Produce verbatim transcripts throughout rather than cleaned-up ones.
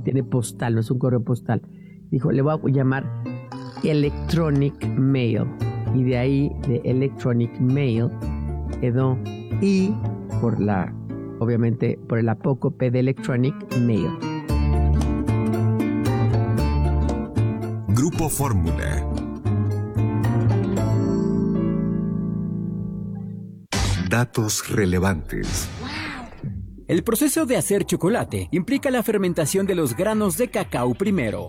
tiene postal, no es un correo postal. Dijo, le voy a llamar Electronic Mail. Y de ahí, de Electronic Mail, quedó I por la, obviamente, por el apócope de Electronic Mail. Grupo Fórmula. Datos relevantes. El proceso de hacer chocolate implica la fermentación de los granos de cacao primero.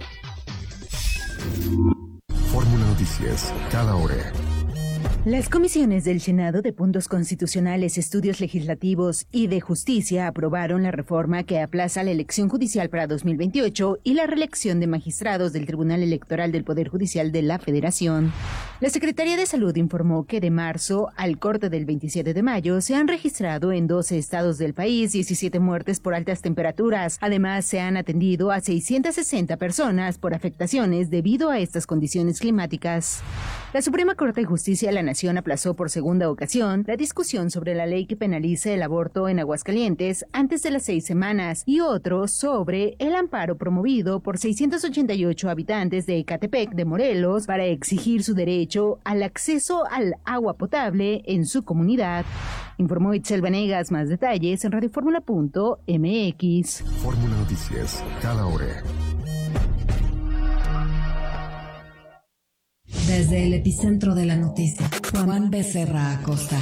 Fórmula Noticias, cada hora. Las comisiones del Senado de Puntos Constitucionales, Estudios Legislativos y de Justicia aprobaron la reforma que aplaza la elección judicial para dos mil veintiocho y la reelección de magistrados del Tribunal Electoral del Poder Judicial de la Federación. La Secretaría de Salud informó que de marzo al corte del veintisiete de mayo se han registrado en doce estados del país diecisiete muertes por altas temperaturas. Además, se han atendido a seiscientas sesenta personas por afectaciones debido a estas condiciones climáticas. La Suprema Corte de Justicia de la Nación aplazó por segunda ocasión la discusión sobre la ley que penaliza el aborto en Aguascalientes antes de las seis semanas y otro sobre el amparo promovido por seiscientos ochenta y ocho habitantes de Ecatepec de Morelos para exigir su derecho al acceso al agua potable en su comunidad. Informó Itzel Vanegas. Más detalles en radioformula punto m x. Fórmula Noticias, cada hora. Desde el epicentro de la noticia, Juan Becerra Acosta.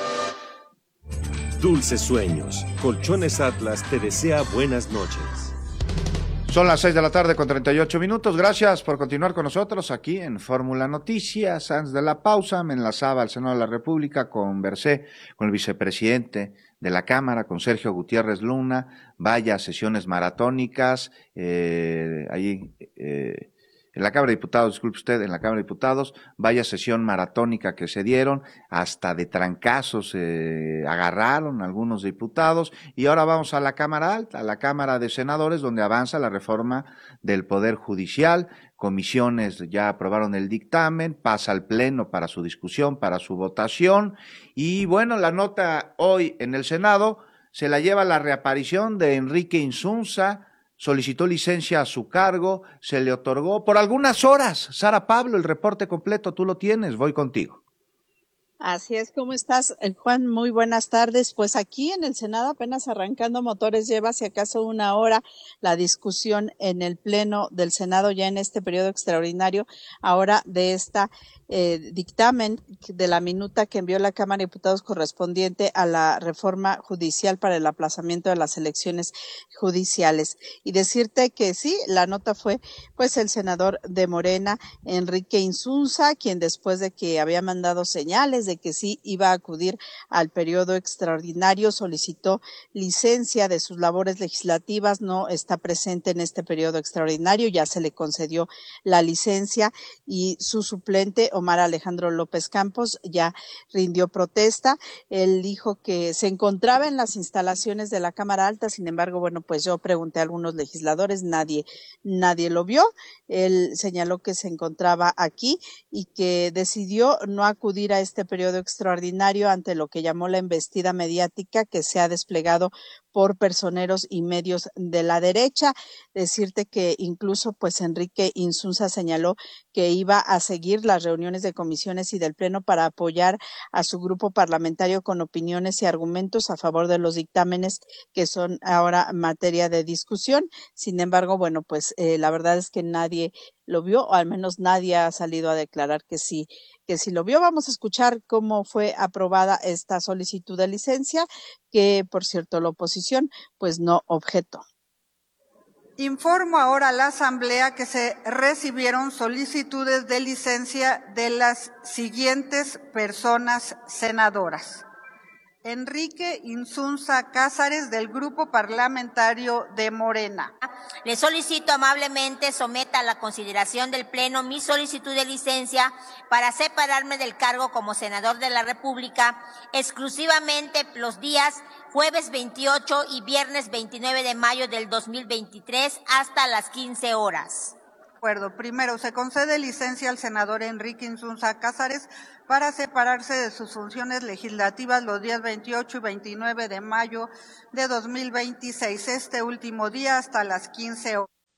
Dulces sueños. Colchones Atlas te desea buenas noches. Son las seis de la tarde con treinta y ocho minutos. Gracias por continuar con nosotros aquí en Fórmula Noticias. Antes de la pausa me enlazaba al Senado de la República, conversé con el vicepresidente de la Cámara, con Sergio Gutiérrez Luna. Vaya sesiones maratónicas, eh, ahí... Eh, En la Cámara de Diputados, disculpe usted, en la Cámara de Diputados, vaya sesión maratónica que se dieron, hasta de trancazos se eh, agarraron algunos diputados, y ahora vamos a la Cámara Alta, a la Cámara de Senadores, donde avanza la reforma del Poder Judicial. Comisiones ya aprobaron el dictamen, pasa al Pleno para su discusión, para su votación, y bueno, la nota hoy en el Senado se la lleva la reaparición de Enrique Insunza. Solicitó licencia a su cargo, se le otorgó por algunas horas. Sara Pablo, el reporte completo, tú lo tienes, voy contigo. Así es, ¿cómo estás, Juan? Muy buenas tardes. Pues aquí en el Senado, apenas arrancando motores, lleva si acaso una hora la discusión en el Pleno del Senado ya en este periodo extraordinario, ahora de esta eh, dictamen de la minuta que envió la Cámara de Diputados correspondiente a la reforma judicial para el aplazamiento de las elecciones judiciales. Y decirte que sí, la nota fue pues el senador de Morena, Enrique Insunza, quien después de que había mandado señales de que sí iba a acudir al periodo extraordinario, solicitó licencia de sus labores legislativas, no está presente en este periodo extraordinario, ya se le concedió la licencia y su suplente, Omar Alejandro López Campos, ya rindió protesta. Él dijo que se encontraba en las instalaciones de la Cámara Alta, sin embargo, bueno, pues yo pregunté a algunos legisladores, nadie, nadie lo vio. Él señaló que se encontraba aquí y que decidió no acudir a este periodo extraordinario ante lo que llamó la embestida mediática que se ha desplegado por personeros y medios de la derecha. Decirte que incluso pues Enrique Insunza señaló que iba a seguir las reuniones de comisiones y del Pleno para apoyar a su grupo parlamentario con opiniones y argumentos a favor de los dictámenes que son ahora materia de discusión. Sin embargo, bueno, pues eh, la verdad es que nadie lo vio, o al menos nadie ha salido a declarar que sí, que sí lo vio. Vamos a escuchar cómo fue aprobada esta solicitud de licencia, que por cierto la oposición pues no objetó. Informo ahora a la Asamblea que se recibieron solicitudes de licencia de las siguientes personas senadoras. Enrique Insunza Cázares, del Grupo Parlamentario de Morena. Le solicito amablemente someta a la consideración del Pleno mi solicitud de licencia para separarme del cargo como senador de la República exclusivamente los días jueves veintiocho y viernes veintinueve de mayo del dos mil veintitrés hasta las quince horas. De acuerdo. Primero, se concede licencia al senador Enrique Insunza Cázares para separarse de sus funciones legislativas los días veintiocho y veintinueve de mayo de dos mil veintiséis, este último día hasta las quince horas.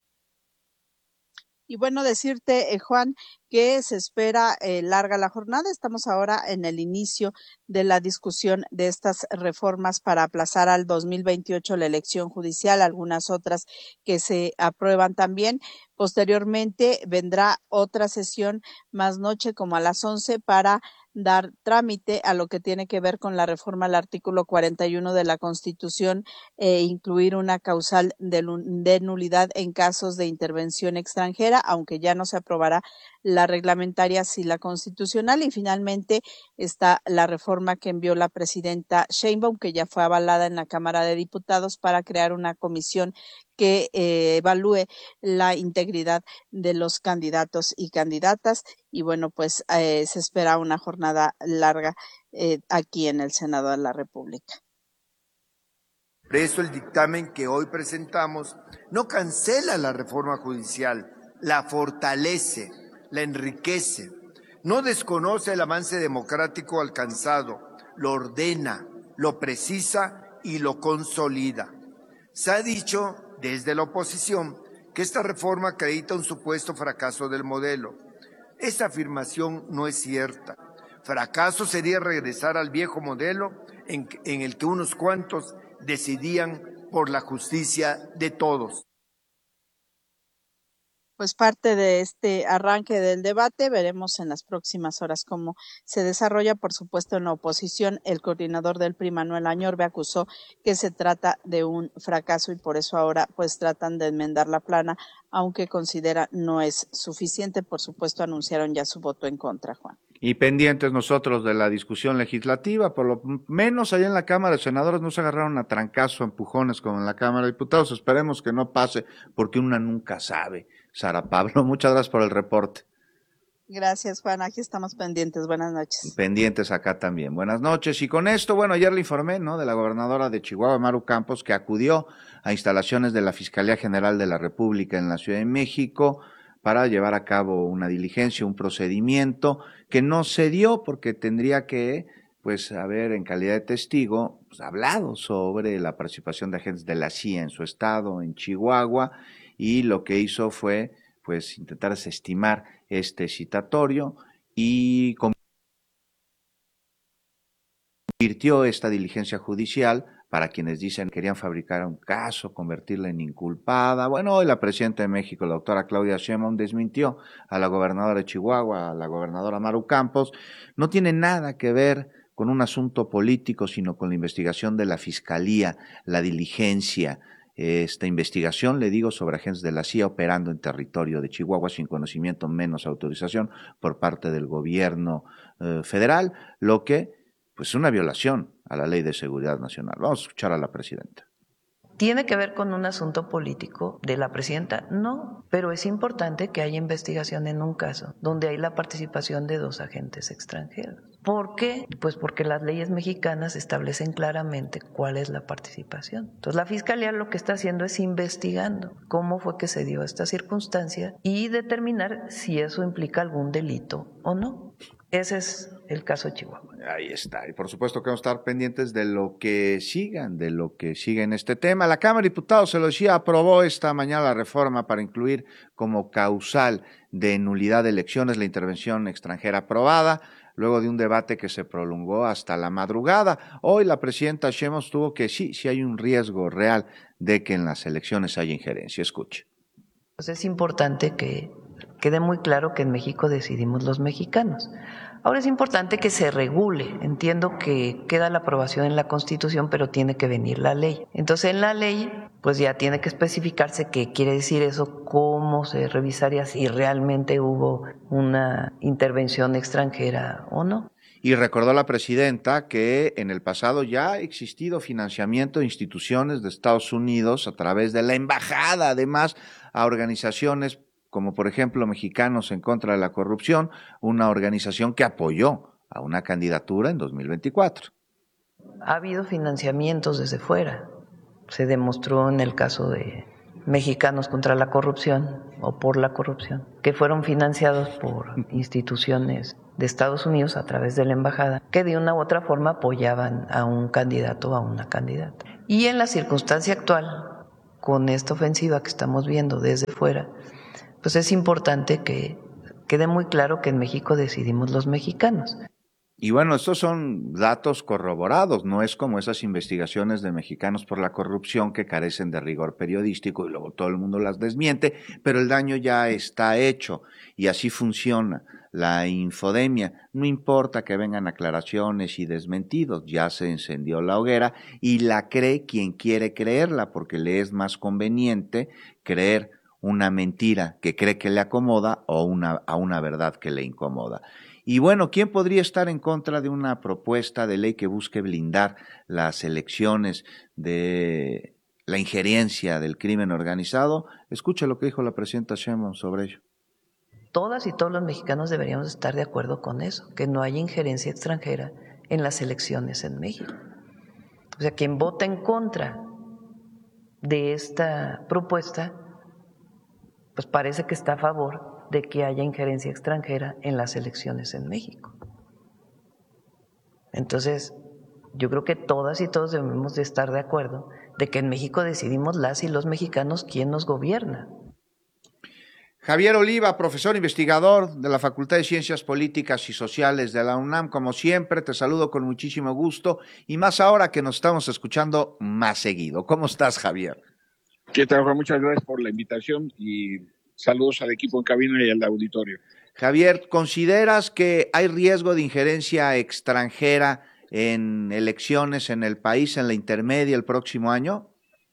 Y bueno, decirte, eh, Juan, que se espera eh, larga la jornada. Estamos ahora en el inicio de la discusión de estas reformas para aplazar al dos mil veintiocho la elección judicial, algunas otras que se aprueban también. Posteriormente vendrá otra sesión más noche, como a las once, para dar trámite a lo que tiene que ver con la reforma al artículo cuarenta y uno de la Constitución e incluir una causal de, de nulidad en casos de intervención extranjera, aunque ya no se aprobará la reglamentaria, sí la constitucional. Y finalmente está la reforma que envió la presidenta Sheinbaum, que ya fue avalada en la Cámara de Diputados, para crear una comisión que eh, evalúe la integridad de los candidatos y candidatas. Y bueno, pues eh, se espera una jornada larga eh, aquí en el Senado de la República. Por eso el dictamen que hoy presentamos no cancela la reforma judicial, la fortalece, la enriquece, no desconoce el avance democrático alcanzado, lo ordena, lo precisa y lo consolida. Se ha dicho desde la oposición que esta reforma acredita un supuesto fracaso del modelo. Esa afirmación no es cierta. Fracaso sería regresar al viejo modelo en, en el que unos cuantos decidían por la justicia de todos. Pues parte de este arranque del debate, veremos en las próximas horas cómo se desarrolla. Por supuesto, en la oposición, el coordinador del P R I, Manuel Añorbe, acusó que se trata de un fracaso y por eso ahora pues tratan de enmendar la plana, aunque considera no es suficiente. Por supuesto, anunciaron ya su voto en contra, Juan. Y pendientes nosotros de la discusión legislativa, por lo menos allá en la Cámara de Senadores no se agarraron a trancazo, a empujones como en la Cámara de Diputados. Esperemos que no pase, porque una nunca sabe. Sara Pablo, muchas gracias por el reporte. Gracias, Juan. Aquí estamos pendientes. Buenas noches. Pendientes acá también. Buenas noches. Y con esto, bueno, ayer le informé, ¿no?, de la gobernadora de Chihuahua, Maru Campos, que acudió a instalaciones de la Fiscalía General de la República en la Ciudad de México para llevar a cabo una diligencia, un procedimiento que no se dio porque tendría que, pues, haber en calidad de testigo, pues, hablado sobre la participación de agentes de la C I A en su estado, en Chihuahua, y lo que hizo fue, pues, intentar desestimar este citatorio y convirtió esta diligencia judicial, para quienes dicen que querían fabricar un caso, convertirla en inculpada. Bueno, hoy la presidenta de México, la doctora Claudia Sheinbaum, desmintió a la gobernadora de Chihuahua, a la gobernadora Maru Campos. No tiene nada que ver con un asunto político, sino con la investigación de la Fiscalía, la diligencia. Esta investigación, le digo, sobre agentes de la C I A operando en territorio de Chihuahua sin conocimiento menos autorización por parte del gobierno eh, federal, lo que, pues, es una violación a la Ley de Seguridad Nacional. Vamos a escuchar a la presidenta. ¿Tiene que ver con un asunto político de la presidenta? No, pero es importante que haya investigación en un caso donde hay la participación de dos agentes extranjeros. ¿Por qué? Pues porque las leyes mexicanas establecen claramente cuál es la participación. Entonces la Fiscalía lo que está haciendo es investigando cómo fue que se dio esta circunstancia y determinar si eso implica algún delito o no. Ese es el caso de Chihuahua. Ahí está. Y por supuesto que vamos a estar pendientes de lo que sigan, de lo que siga en este tema. La Cámara de Diputados, se lo decía, aprobó esta mañana la reforma para incluir como causal de nulidad de elecciones la intervención extranjera aprobada, luego de un debate que se prolongó hasta la madrugada. Hoy la presidenta Sheinbaum tuvo que sí, sí hay un riesgo real de que en las elecciones haya injerencia. Escuche. Pues es importante que quede muy claro que en México decidimos los mexicanos. Ahora es importante que se regule. Entiendo que queda la aprobación en la Constitución, pero tiene que venir la ley. Entonces en la ley pues ya tiene que especificarse qué quiere decir eso, cómo se revisaría si realmente hubo una intervención extranjera o no. Y recordó la presidenta que en el pasado ya ha existido financiamiento de instituciones de Estados Unidos a través de la embajada, además a organizaciones como por ejemplo Mexicanos en contra de la Corrupción, una organización que apoyó a una candidatura en dos mil veinticuatro. Ha habido financiamientos desde fuera. Se demostró en el caso de Mexicanos contra la Corrupción o por la corrupción, que fueron financiados por instituciones de Estados Unidos a través de la embajada, que de una u otra forma apoyaban a un candidato o a una candidata. Y en la circunstancia actual, con esta ofensiva que estamos viendo desde fuera, pues pues es importante que quede muy claro que en México decidimos los mexicanos. Y bueno, estos son datos corroborados, no es como esas investigaciones de Mexicanos por la Corrupción que carecen de rigor periodístico y luego todo el mundo las desmiente, pero el daño ya está hecho y así funciona la infodemia. No importa que vengan aclaraciones y desmentidos, ya se encendió la hoguera y la cree quien quiere creerla porque le es más conveniente creer una mentira que cree que le acomoda o una, a una verdad que le incomoda. Y bueno, ¿quién podría estar en contra de una propuesta de ley que busque blindar las elecciones de la injerencia del crimen organizado? Escucha lo que dijo la presidenta Sheinbaum sobre ello. Todas y todos los mexicanos deberíamos estar de acuerdo con eso, que no haya injerencia extranjera en las elecciones en México. O sea, quien vota en contra de esta propuesta, pues parece que está a favor de que haya injerencia extranjera en las elecciones en México. Entonces, yo creo que todas y todos debemos de estar de acuerdo de que en México decidimos las y los mexicanos quién nos gobierna. Javier Oliva, profesor investigador de la Facultad de Ciencias Políticas y Sociales de la UNAM, como siempre, te saludo con muchísimo gusto y más ahora que nos estamos escuchando más seguido. ¿Cómo estás, Javier? ¿Qué tal, Juan? Muchas gracias por la invitación y saludos al equipo en cabina y al auditorio. Javier, ¿consideras que hay riesgo de injerencia extranjera en elecciones en el país, en la intermedia, el próximo año?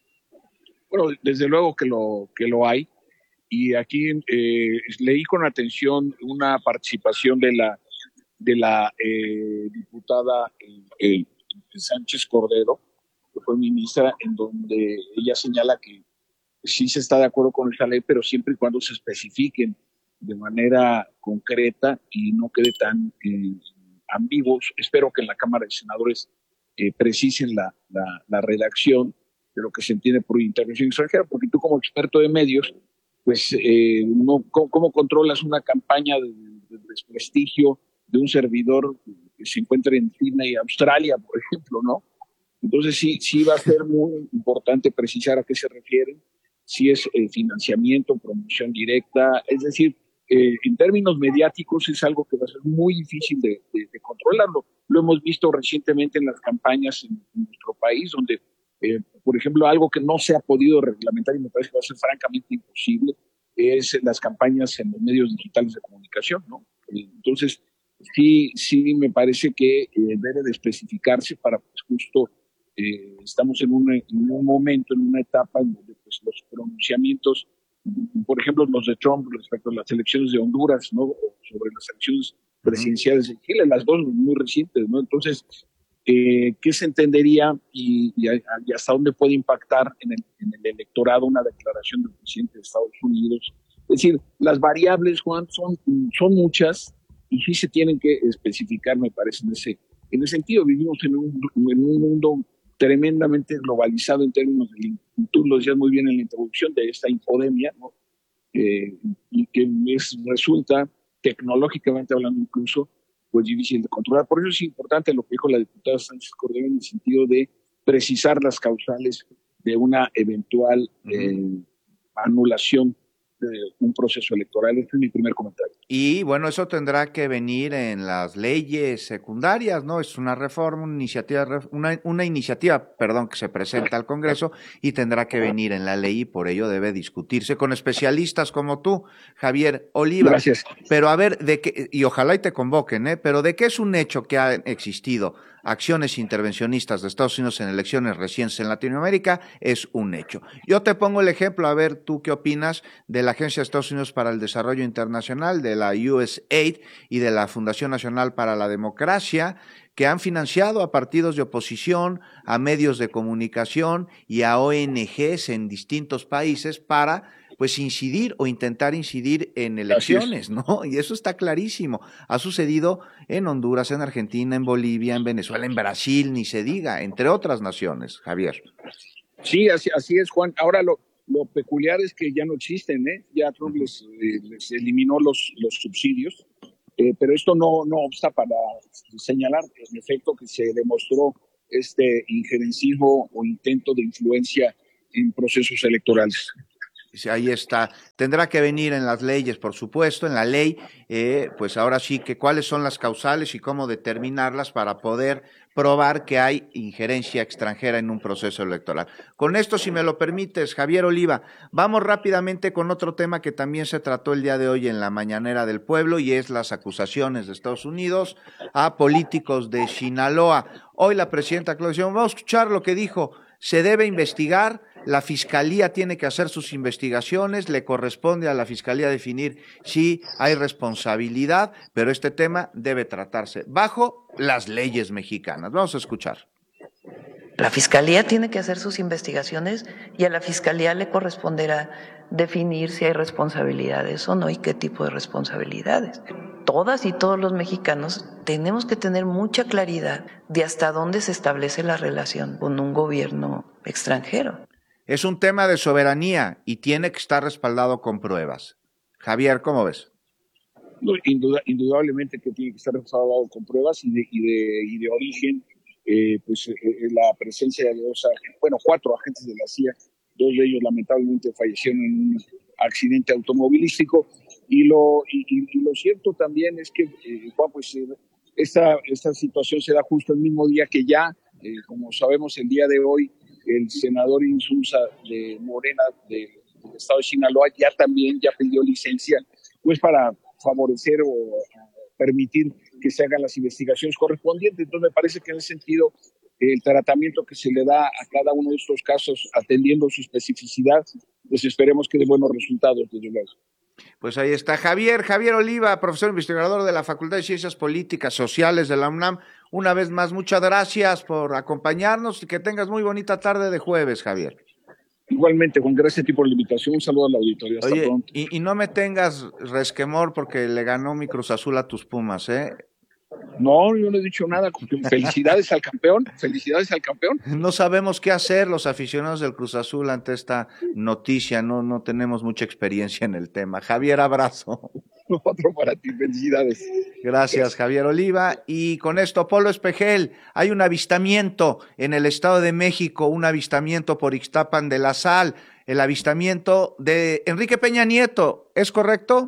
Bueno, desde luego que lo, que lo hay. Y aquí eh, leí con atención una participación de la, de la eh, diputada eh, Sánchez Cordero, que fue ministra, en donde ella señala que sí se está de acuerdo con esta ley, pero siempre y cuando se especifiquen de manera concreta y no quede tan eh, ambiguos. Espero que en la Cámara de Senadores eh, precisen la, la, la redacción de lo que se entiende por intervención extranjera, porque tú como experto de medios, pues eh, no, ¿cómo, ¿cómo controlas una campaña de, de desprestigio de un servidor que se encuentra en China y Australia, por ejemplo, ¿no? Entonces sí, sí va a ser muy importante precisar a qué se refieren, si es eh, financiamiento, promoción directa, es decir, eh, en términos mediáticos es algo que va a ser muy difícil de, de, de controlarlo. Lo hemos visto recientemente en las campañas en, en nuestro país, donde, eh, por ejemplo, algo que no se ha podido reglamentar y me parece que va a ser francamente imposible, es las campañas en los medios digitales de comunicación, ¿no? Entonces, sí, sí me parece que eh, debe de especificarse para, pues, justo eh, estamos en un, en un momento, en una etapa en donde pues, los pronunciamientos, por ejemplo, los de Trump respecto a las elecciones de Honduras, ¿no? O sobre las elecciones presidenciales de Chile, las dos muy recientes, ¿no? Entonces, eh, ¿qué se entendería y, y, y hasta dónde puede impactar en el, en el electorado una declaración del presidente de Estados Unidos? Es decir, las variables, Juan, son, son muchas y sí se tienen que especificar, me parece, en ese, en ese sentido. Vivimos en un, en un mundo tremendamente globalizado en términos de, tú lo decías muy bien en la introducción, de esta infodemia, ¿no? Eh, y que es, resulta, tecnológicamente hablando incluso, pues difícil de controlar. Por eso es importante lo que dijo la diputada Sánchez Cordero en el sentido de precisar las causales de una eventual eh, anulación de un proceso electoral. Este es mi primer comentario. Y bueno, eso tendrá que venir en las leyes secundarias, ¿no? Es una reforma, una iniciativa, una, una iniciativa, perdón, que se presenta al Congreso y tendrá que venir en la ley y por ello debe discutirse con especialistas como tú, Javier Oliva. Gracias. Pero a ver, de qué, y ojalá y te convoquen, ¿eh? Pero de qué es un hecho que ha existido acciones intervencionistas de Estados Unidos en elecciones recientes en Latinoamérica, es un hecho. Yo te pongo el ejemplo, a ver tú qué opinas de la Agencia de Estados Unidos para el Desarrollo Internacional, de la U S A I D y de la Fundación Nacional para la Democracia, que han financiado a partidos de oposición, a medios de comunicación y a O N Ges en distintos países para pues incidir o intentar incidir en elecciones, ¿no? Y eso está clarísimo. Ha sucedido en Honduras, en Argentina, en Bolivia, en Venezuela, en Brasil, ni se diga, entre otras naciones, Javier. Sí, así, así es, Juan. Ahora lo, lo peculiar es que ya no existen, ¿eh? Ya Trump les, eh, les eliminó los, los subsidios, eh, pero esto no, no obsta para señalar, en efecto, que se demostró este injerencismo o intento de influencia en procesos electorales. ahí está. Tendrá que venir en las leyes, por supuesto, en la ley, eh, pues ahora sí que cuáles son las causales y cómo determinarlas para poder probar que hay injerencia extranjera en un proceso electoral. Con esto, si me lo permites, Javier Oliva, vamos rápidamente con otro tema que también se trató el día de hoy en la Mañanera del Pueblo, y es las acusaciones de Estados Unidos a políticos de Sinaloa. Hoy la presidenta Claudia Sheinbaum, vamos a escuchar lo que dijo: se debe investigar, la Fiscalía tiene que hacer sus investigaciones, le corresponde a la Fiscalía definir si hay responsabilidad, pero este tema debe tratarse bajo las leyes mexicanas. Vamos a escuchar. La Fiscalía tiene que hacer sus investigaciones y a la Fiscalía le corresponderá definir si hay responsabilidades o no y qué tipo de responsabilidades. Todas y todos los mexicanos tenemos que tener mucha claridad de hasta dónde se establece la relación con un gobierno extranjero. Es un tema de soberanía y tiene que estar respaldado con pruebas. Javier, ¿cómo ves? No, induda, indudablemente que tiene que estar respaldado con pruebas y de, y de, y de origen, eh, pues eh, la presencia de dos agentes, bueno, cuatro agentes de la C I A, dos de ellos lamentablemente fallecieron en un accidente automovilístico, y lo, y, y, y lo cierto también es que, eh, Juan, pues eh, esta, esta situación se da justo el mismo día que ya, eh, como sabemos, el día de hoy, el senador Insulza de Morena de, del estado de Sinaloa ya también ya pidió licencia, pues para favorecer o permitir que se hagan las investigaciones correspondientes. Entonces me parece que en ese sentido el tratamiento que se le da a cada uno de estos casos, atendiendo su especificidad, pues esperemos que dé buenos resultados, desde luego. Pues ahí está Javier, Javier Oliva, profesor investigador de la Facultad de Ciencias Políticas Sociales de la UNAM. Una vez más, muchas gracias por acompañarnos y que tengas muy bonita tarde de jueves, Javier. Igualmente, Juan, gracias a ti por la invitación. Un saludo a la auditoría. Hasta Oye, pronto. Y, y no me tengas resquemor porque le ganó mi Cruz Azul a tus Pumas, ¿eh? No, yo no he dicho nada. Felicidades al campeón, felicidades al campeón. No sabemos qué hacer los aficionados del Cruz Azul ante esta noticia, no, no tenemos mucha experiencia en el tema. Javier, abrazo. Otro para ti, felicidades. Gracias, Javier Oliva. Y con esto, Polo Espejel, hay un avistamiento en el Estado de México, un avistamiento por Ixtapan de la Sal, el avistamiento de Enrique Peña Nieto, ¿es correcto?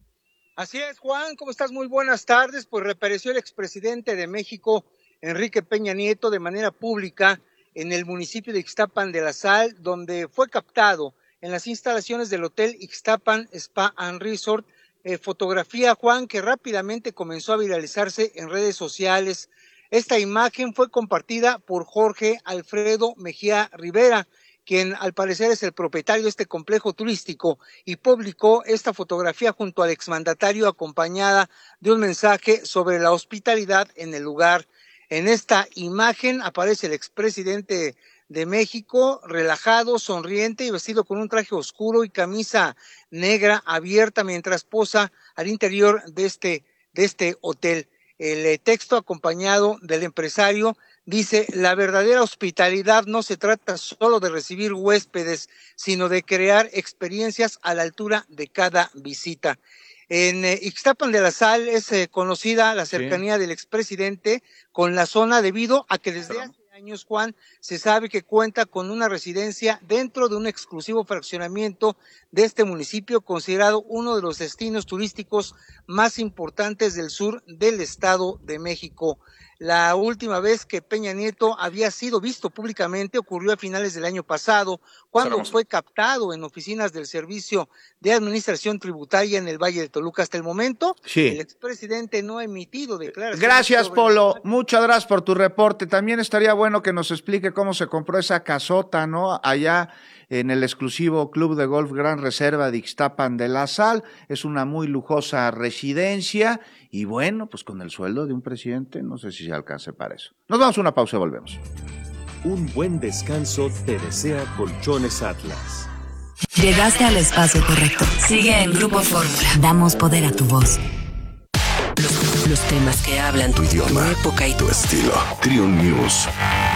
Así es, Juan, ¿cómo estás? Muy buenas tardes. Pues reapareció el expresidente de México, Enrique Peña Nieto, de manera pública en el municipio de Ixtapan de la Sal, donde fue captado en las instalaciones del Hotel Ixtapan Spa and Resort. Eh, fotografía, Juan, que rápidamente comenzó a viralizarse en redes sociales. Esta imagen fue compartida por Jorge Alfredo Mejía Rivera, quien al parecer es el propietario de este complejo turístico, y publicó esta fotografía junto al exmandatario acompañada de un mensaje sobre la hospitalidad en el lugar. En esta imagen aparece el expresidente de México, relajado, sonriente y vestido con un traje oscuro y camisa negra abierta mientras posa al interior de este, de este hotel. El texto acompañado del empresario dice: la verdadera hospitalidad no se trata solo de recibir huéspedes, sino de crear experiencias a la altura de cada visita. En eh, Ixtapan de la Sal es eh, conocida la cercanía sí. del expresidente con la zona, debido a que desde hace años, Juan, se sabe que cuenta con una residencia dentro de un exclusivo fraccionamiento de este municipio, considerado uno de los destinos turísticos más importantes del sur del Estado de México. La última vez que Peña Nieto había sido visto públicamente ocurrió a finales del año pasado, cuando fue captado en oficinas del Servicio de Administración Tributaria en el Valle de Toluca. Hasta el momento, sí. el expresidente no ha emitido declaraciones. Gracias, Polo. El... Muchas gracias por tu reporte. También estaría bueno que nos explique cómo se compró esa casota, ¿no? Allá en el exclusivo Club de Golf Gran Reserva de Ixtapan de la Sal. Es una muy lujosa residencia y bueno, pues con el sueldo de un presidente no sé si se alcance para eso. Nos vamos a una pausa y volvemos. Un buen descanso te desea Colchones Atlas. Llegaste al espacio correcto. Sigue en Grupo Fórmula. Damos poder a tu voz. Los, los temas que hablan tu idioma, tu época y tu estilo. Triun News.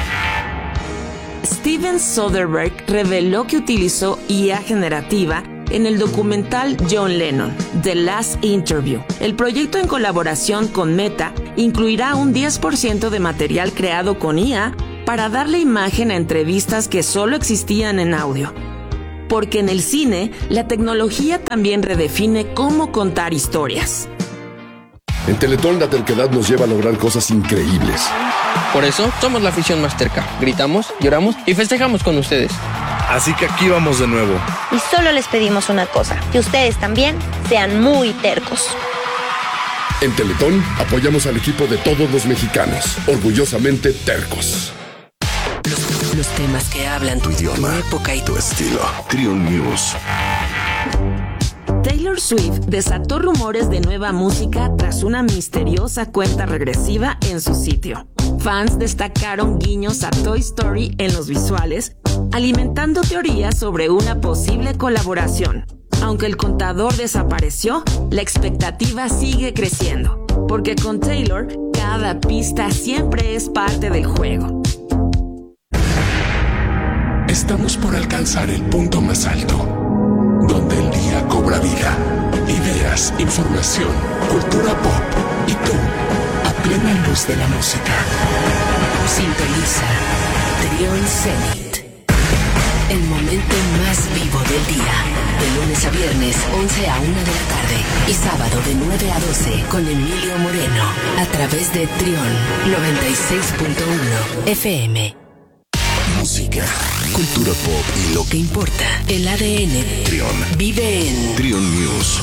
Steven Soderbergh reveló que utilizó I A generativa en el documental John Lennon, The Last Interview. El proyecto, en colaboración con Meta, incluirá un diez por ciento de material creado con I A para darle imagen a entrevistas que solo existían en audio. porque en el cine la tecnología también redefine cómo contar historias. En Teletón la terquedad nos lleva a lograr cosas increíbles. Por eso somos la afición más terca. Gritamos, lloramos y festejamos con ustedes. Así que aquí vamos de nuevo. Y solo les pedimos una cosa, que ustedes también sean muy tercos. En Teletón apoyamos al equipo de todos los mexicanos, orgullosamente tercos. Los, los temas que hablan tu idioma, tu época y tu estilo. Trion News. Taylor Swift desató rumores de nueva música tras una misteriosa cuenta regresiva en su sitio. Fans destacaron guiños a Toy Story en los visuales, alimentando teorías sobre una posible colaboración. Aunque el contador desapareció, la expectativa sigue creciendo, porque con Taylor, cada pista siempre es parte del juego. Estamos por alcanzar el punto más alto, donde el día cobra vida. Ideas, información, cultura pop y tú, a plena luz de la música. Sintoniza Trion Zenith. El momento más vivo del día. De lunes a viernes, once a una de la tarde. Y sábado de nueve a doce con Emilio Moreno. A través de Trion noventa y seis punto uno F M. Música, cultura pop y lo que importa. El A D N de Trion vive en Trion News.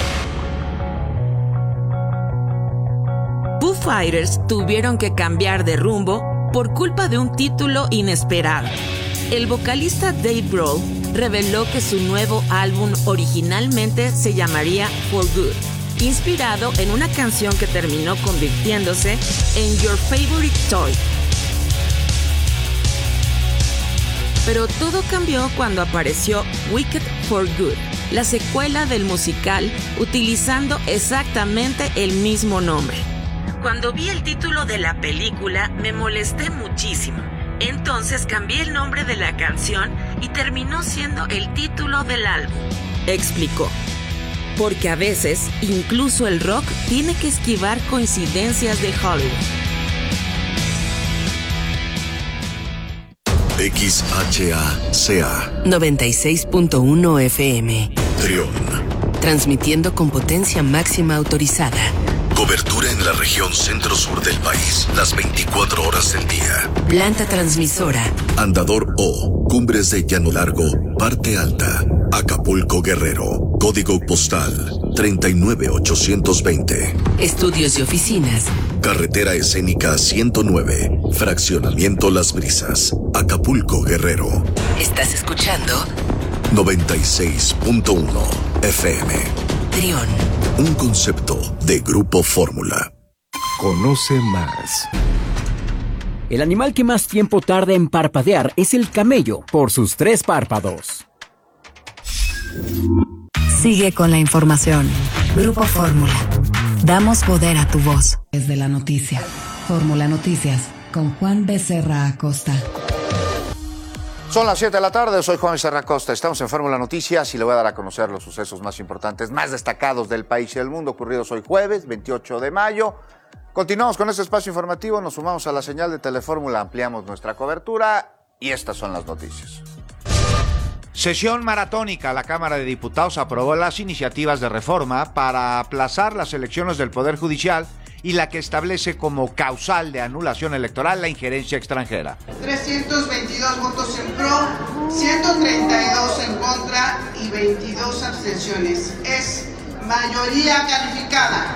Foo Fighters tuvieron que cambiar de rumbo por culpa de un título inesperado. El vocalista Dave Grohl reveló que su nuevo álbum originalmente se llamaría For Good, inspirado en una canción que terminó convirtiéndose en Your Favorite Toy. Pero todo cambió cuando apareció Wicked for Good, la secuela del musical, utilizando exactamente el mismo nombre. Cuando vi el título de la película, me molesté muchísimo. Entonces cambié el nombre de la canción y terminó siendo el título del álbum, explicó. Porque a veces, incluso el rock tiene que esquivar coincidencias de Hollywood. X H A C A noventa y seis punto uno F M. Trion. Transmitiendo con potencia máxima autorizada. Cobertura en la región centro-sur del país, las veinticuatro horas del día. Planta transmisora. Andador O, Cumbres de Llano Largo, Parte Alta, Acapulco, Guerrero. Código postal treinta y nueve ochocientos veinte. Estudios y oficinas. Carretera escénica ciento nueve, Fraccionamiento Las Brisas, Acapulco, Guerrero. ¿Estás escuchando? noventa y seis punto uno F M. Trion. Un concepto de Grupo Fórmula. Conoce más. El animal que más tiempo tarda en parpadear es el camello, por sus tres párpados. Sigue con la información. Grupo Fórmula. Damos poder a tu voz. Desde la noticia. Fórmula Noticias con Juan Becerra Acosta. Son las siete de la tarde, soy Juan Becerra Acosta. Estamos en Fórmula Noticias y le voy a dar a conocer los sucesos más importantes, más destacados del país y del mundo, ocurridos hoy jueves, veintiocho de mayo. Continuamos con este espacio informativo, nos sumamos a la señal de Telefórmula, ampliamos nuestra cobertura y estas son las noticias. Sesión maratónica. La Cámara de Diputados aprobó las iniciativas de reforma para aplazar las elecciones del Poder Judicial y la que establece como causal de anulación electoral la injerencia extranjera. trescientos veintidós votos en pro, ciento treinta y dos en contra y veintidós abstenciones. Es mayoría calificada.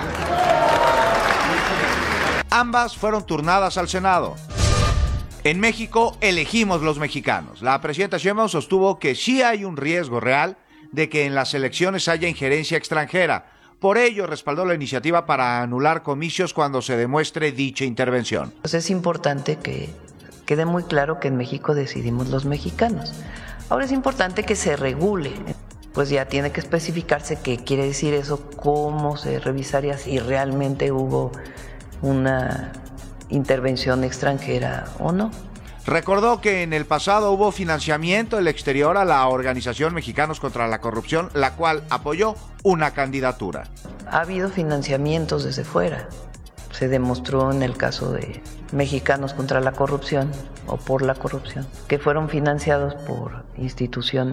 Ambas fueron turnadas al Senado. En México elegimos los mexicanos. La presidenta Sheinbaum sostuvo que sí hay un riesgo real de que en las elecciones haya injerencia extranjera. Por ello, respaldó la iniciativa para anular comicios cuando se demuestre dicha intervención. Pues es importante que quede muy claro que en México decidimos los mexicanos. Ahora es importante que se regule. Pues ya tiene que especificarse qué quiere decir eso, cómo se revisaría si realmente hubo una intervención extranjera o no. Recordó que en el pasado hubo financiamiento del exterior a la Organización Mexicanos contra la Corrupción, la cual apoyó una candidatura. Ha habido financiamientos desde fuera. Se demostró en el caso de Mexicanos contra la Corrupción o por la corrupción, que fueron financiados por instituciones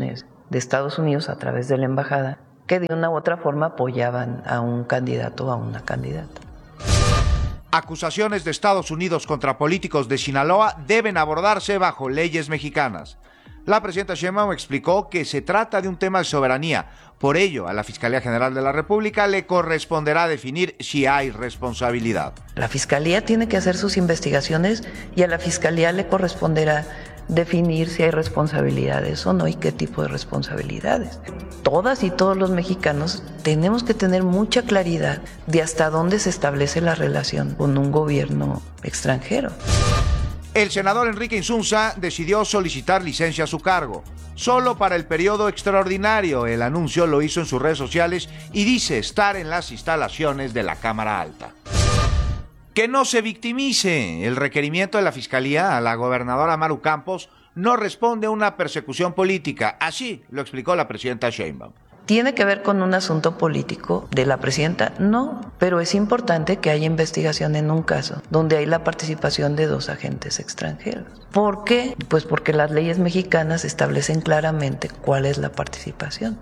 de Estados Unidos a través de la embajada, que de una u otra forma apoyaban a un candidato o a una candidata. Acusaciones de Estados Unidos contra políticos de Sinaloa deben abordarse bajo leyes mexicanas. La presidenta Sheinbaum explicó que se trata de un tema de soberanía. Por ello, a la Fiscalía General de la República le corresponderá definir si hay responsabilidad. La Fiscalía tiene que hacer sus investigaciones y a la Fiscalía le corresponderá definir si hay responsabilidades o no y qué tipo de responsabilidades. Todas y todos los mexicanos tenemos que tener mucha claridad de hasta dónde se establece la relación con un gobierno extranjero. El senador Enrique Insunza decidió solicitar licencia a su cargo, solo para el periodo extraordinario. El anuncio lo hizo en sus redes sociales y dice estar en las instalaciones de la Cámara Alta. Que no se victimice. El requerimiento de la Fiscalía a la gobernadora Maru Campos no responde a una persecución política. Así lo explicó la presidenta Sheinbaum. ¿Tiene que ver con un asunto político de la presidenta? No, pero es importante que haya investigación en un caso donde hay la participación de dos agentes extranjeros. ¿Por qué? Pues porque las leyes mexicanas establecen claramente cuál es la participación.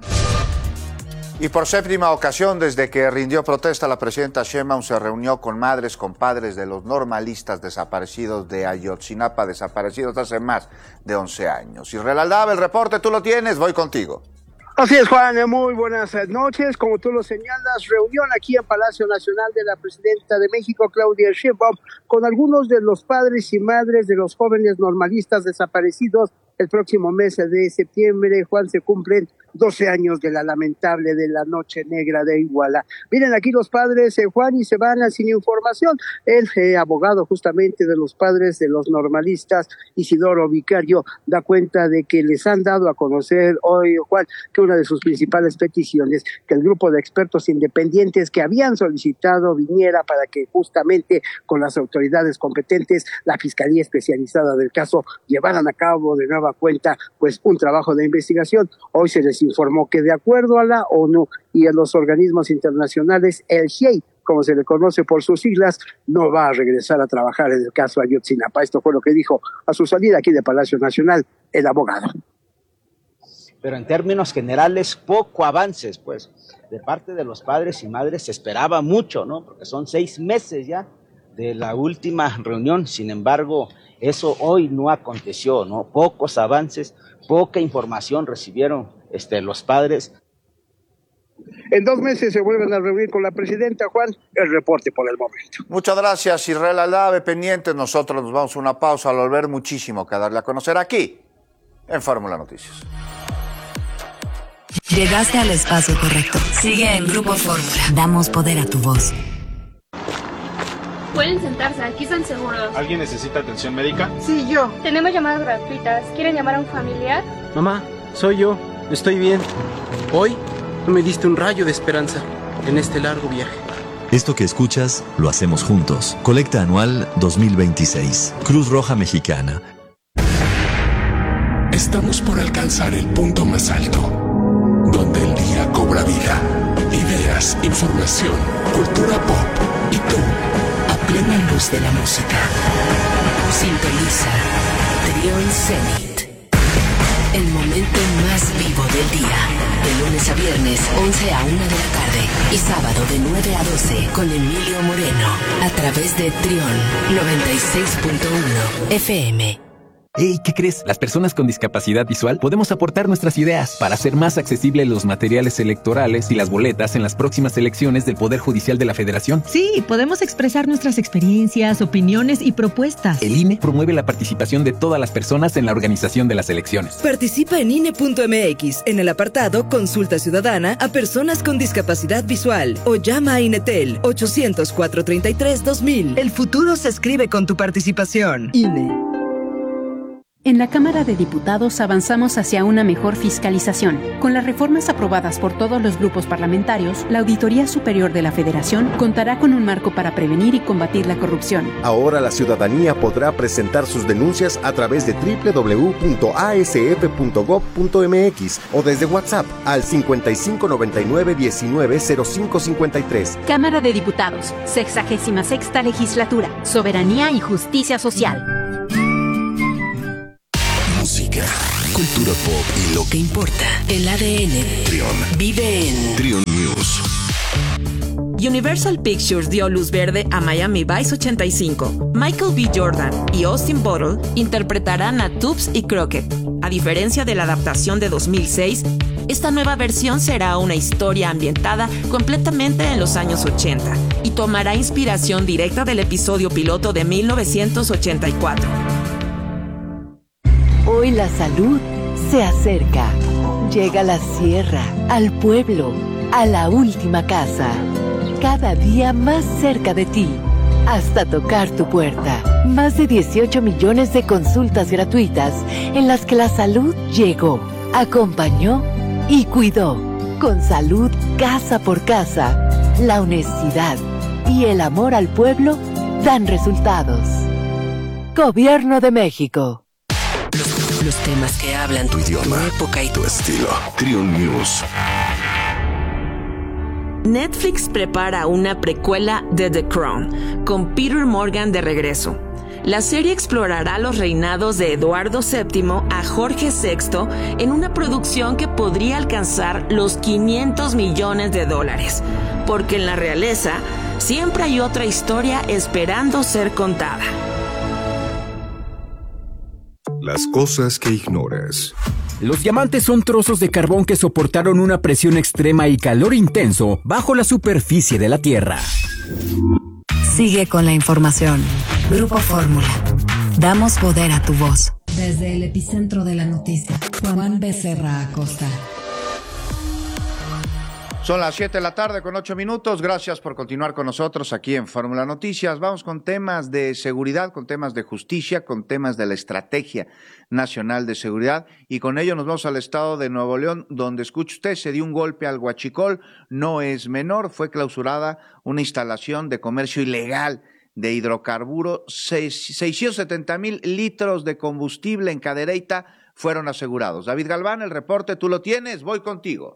Y por séptima ocasión, desde que rindió protesta, la presidenta Sheinbaum se reunió con madres, con padres de los normalistas desaparecidos de Ayotzinapa, desaparecidos hace más de once años. Israel Aldab, el reporte, tú lo tienes, voy contigo. Así es, Juan, muy buenas noches. Como tú lo señalas, reunión aquí en Palacio Nacional de la presidenta de México, Claudia Sheinbaum, con algunos de los padres y madres de los jóvenes normalistas desaparecidos. El próximo mes de septiembre, Juan, se cumplen doce años de la lamentable de la Noche Negra de Iguala. Miren aquí los padres, eh, Juan, y se van sin información. El eh, abogado justamente de los padres de los normalistas, Isidoro Vicario, da cuenta de que les han dado a conocer hoy, Juan, que una de sus principales peticiones, que el grupo de expertos independientes que habían solicitado viniera para que justamente con las autoridades competentes, la Fiscalía Especializada del caso, llevaran a cabo de nueva cuenta pues un trabajo de investigación. Hoy se les informó que de acuerdo a la ONU y a los organismos internacionales, el G I E I, como se le conoce por sus siglas, no va a regresar a trabajar en el caso Ayotzinapa. Esto fue lo que dijo a su salida aquí de Palacio Nacional el abogado. Pero en términos generales, poco avances, pues, de parte de los padres y madres se esperaba mucho, ¿no? Porque son seis meses ya de la última reunión. Sin embargo, eso hoy no aconteció, ¿no? Pocos avances, poca información recibieron este, los padres. En dos meses se vuelven a reunir con la presidenta, Juan. El reporte por el momento. Muchas gracias, Israel Aldave, pendientes. Nosotros nos vamos a una pausa. Al volver, muchísimo que darle a conocer aquí en Fórmula Noticias. Llegaste al espacio correcto. Sigue en Grupo Fórmula. Damos poder a tu voz. Pueden sentarse, aquí están seguros. ¿Alguien necesita atención médica? Sí, yo. Tenemos llamadas gratuitas. ¿Quieren llamar a un familiar? Mamá, soy yo. Estoy bien. Hoy me diste un rayo de esperanza en este largo viaje. Esto que escuchas, lo hacemos juntos. Colecta anual dos mil veintiséis. Cruz Roja Mexicana. Estamos por alcanzar el punto más alto, donde el día cobra vida. Ideas, información, cultura pop y tú, a plena luz de la música. Sintoniza Trión Zenit. El momento más vivo del día. De lunes a viernes, once a una de la tarde. Y sábado de nueve a doce con Emilio Moreno. A través de Trión noventa y seis punto uno F M. Hey, ¿qué crees? Las personas con discapacidad visual podemos aportar nuestras ideas para hacer más accesibles los materiales electorales y las boletas en las próximas elecciones del Poder Judicial de la Federación. Sí, podemos expresar nuestras experiencias, opiniones y propuestas. El I N E promueve la participación de todas las personas en la organización de las elecciones. Participa en I N E punto M X en el apartado Consulta Ciudadana a personas con discapacidad visual o llama a INETEL ochocientos, cuatrocientos treinta y tres, dos mil. El futuro se escribe con tu participación. I N E. En la Cámara de Diputados avanzamos hacia una mejor fiscalización. Con las reformas aprobadas por todos los grupos parlamentarios, la Auditoría Superior de la Federación contará con un marco para prevenir y combatir la corrupción. Ahora la ciudadanía podrá presentar sus denuncias a través de doble u doble u doble u punto a s f punto gob punto m x o desde WhatsApp al cincuenta y cinco noventa y nueve diecinueve cero cinco cincuenta y tres. Cámara de Diputados, sexagésima sexta Legislatura, Soberanía y Justicia Social. Música, cultura pop y lo que importa, el A D N. Trión. Vive en Trión News. Universal Pictures dio luz verde a Miami Vice ochenta y cinco. Michael B. Jordan y Austin Butler interpretarán a Tubbs y Crockett. A diferencia de la adaptación de dos mil seis, esta nueva versión será una historia ambientada completamente en los años ochenta y tomará inspiración directa del episodio piloto de mil novecientos ochenta y cuatro. Hoy la salud se acerca. Llega a la sierra, al pueblo, a la última casa. Cada día más cerca de ti, hasta tocar tu puerta. Más de dieciocho millones de consultas gratuitas en las que la salud llegó, acompañó y cuidó. Con salud casa por casa, la honestidad y el amor al pueblo dan resultados. Gobierno de México. Los, los temas que hablan tu idioma, tu época y tu estilo. Trión News. Netflix prepara una precuela de The Crown, con Peter Morgan de regreso. La serie explorará los reinados de Eduardo séptimo a Jorge sexto en una producción que podría alcanzar los quinientos millones de dólares, porque en la realeza siempre hay otra historia esperando ser contada. Las cosas que ignoras. Los diamantes son trozos de carbón que soportaron una presión extrema y calor intenso bajo la superficie de la Tierra. Sigue con la información. Grupo Fórmula. Damos poder a tu voz. Desde el epicentro de la noticia, Juan Becerra Acosta. Son las siete de la tarde con ocho minutos. Gracias por continuar con nosotros aquí en Fórmula Noticias. Vamos con temas de seguridad, con temas de justicia, con temas de la Estrategia Nacional de Seguridad. Y con ello nos vamos al estado de Nuevo León, donde, escuche usted, se dio un golpe al Huachicol. No es menor, fue clausurada una instalación de comercio ilegal de hidrocarburos. seiscientos setenta mil litros de combustible en Cadereyta fueron asegurados. David Galván, el reporte, tú lo tienes, voy contigo.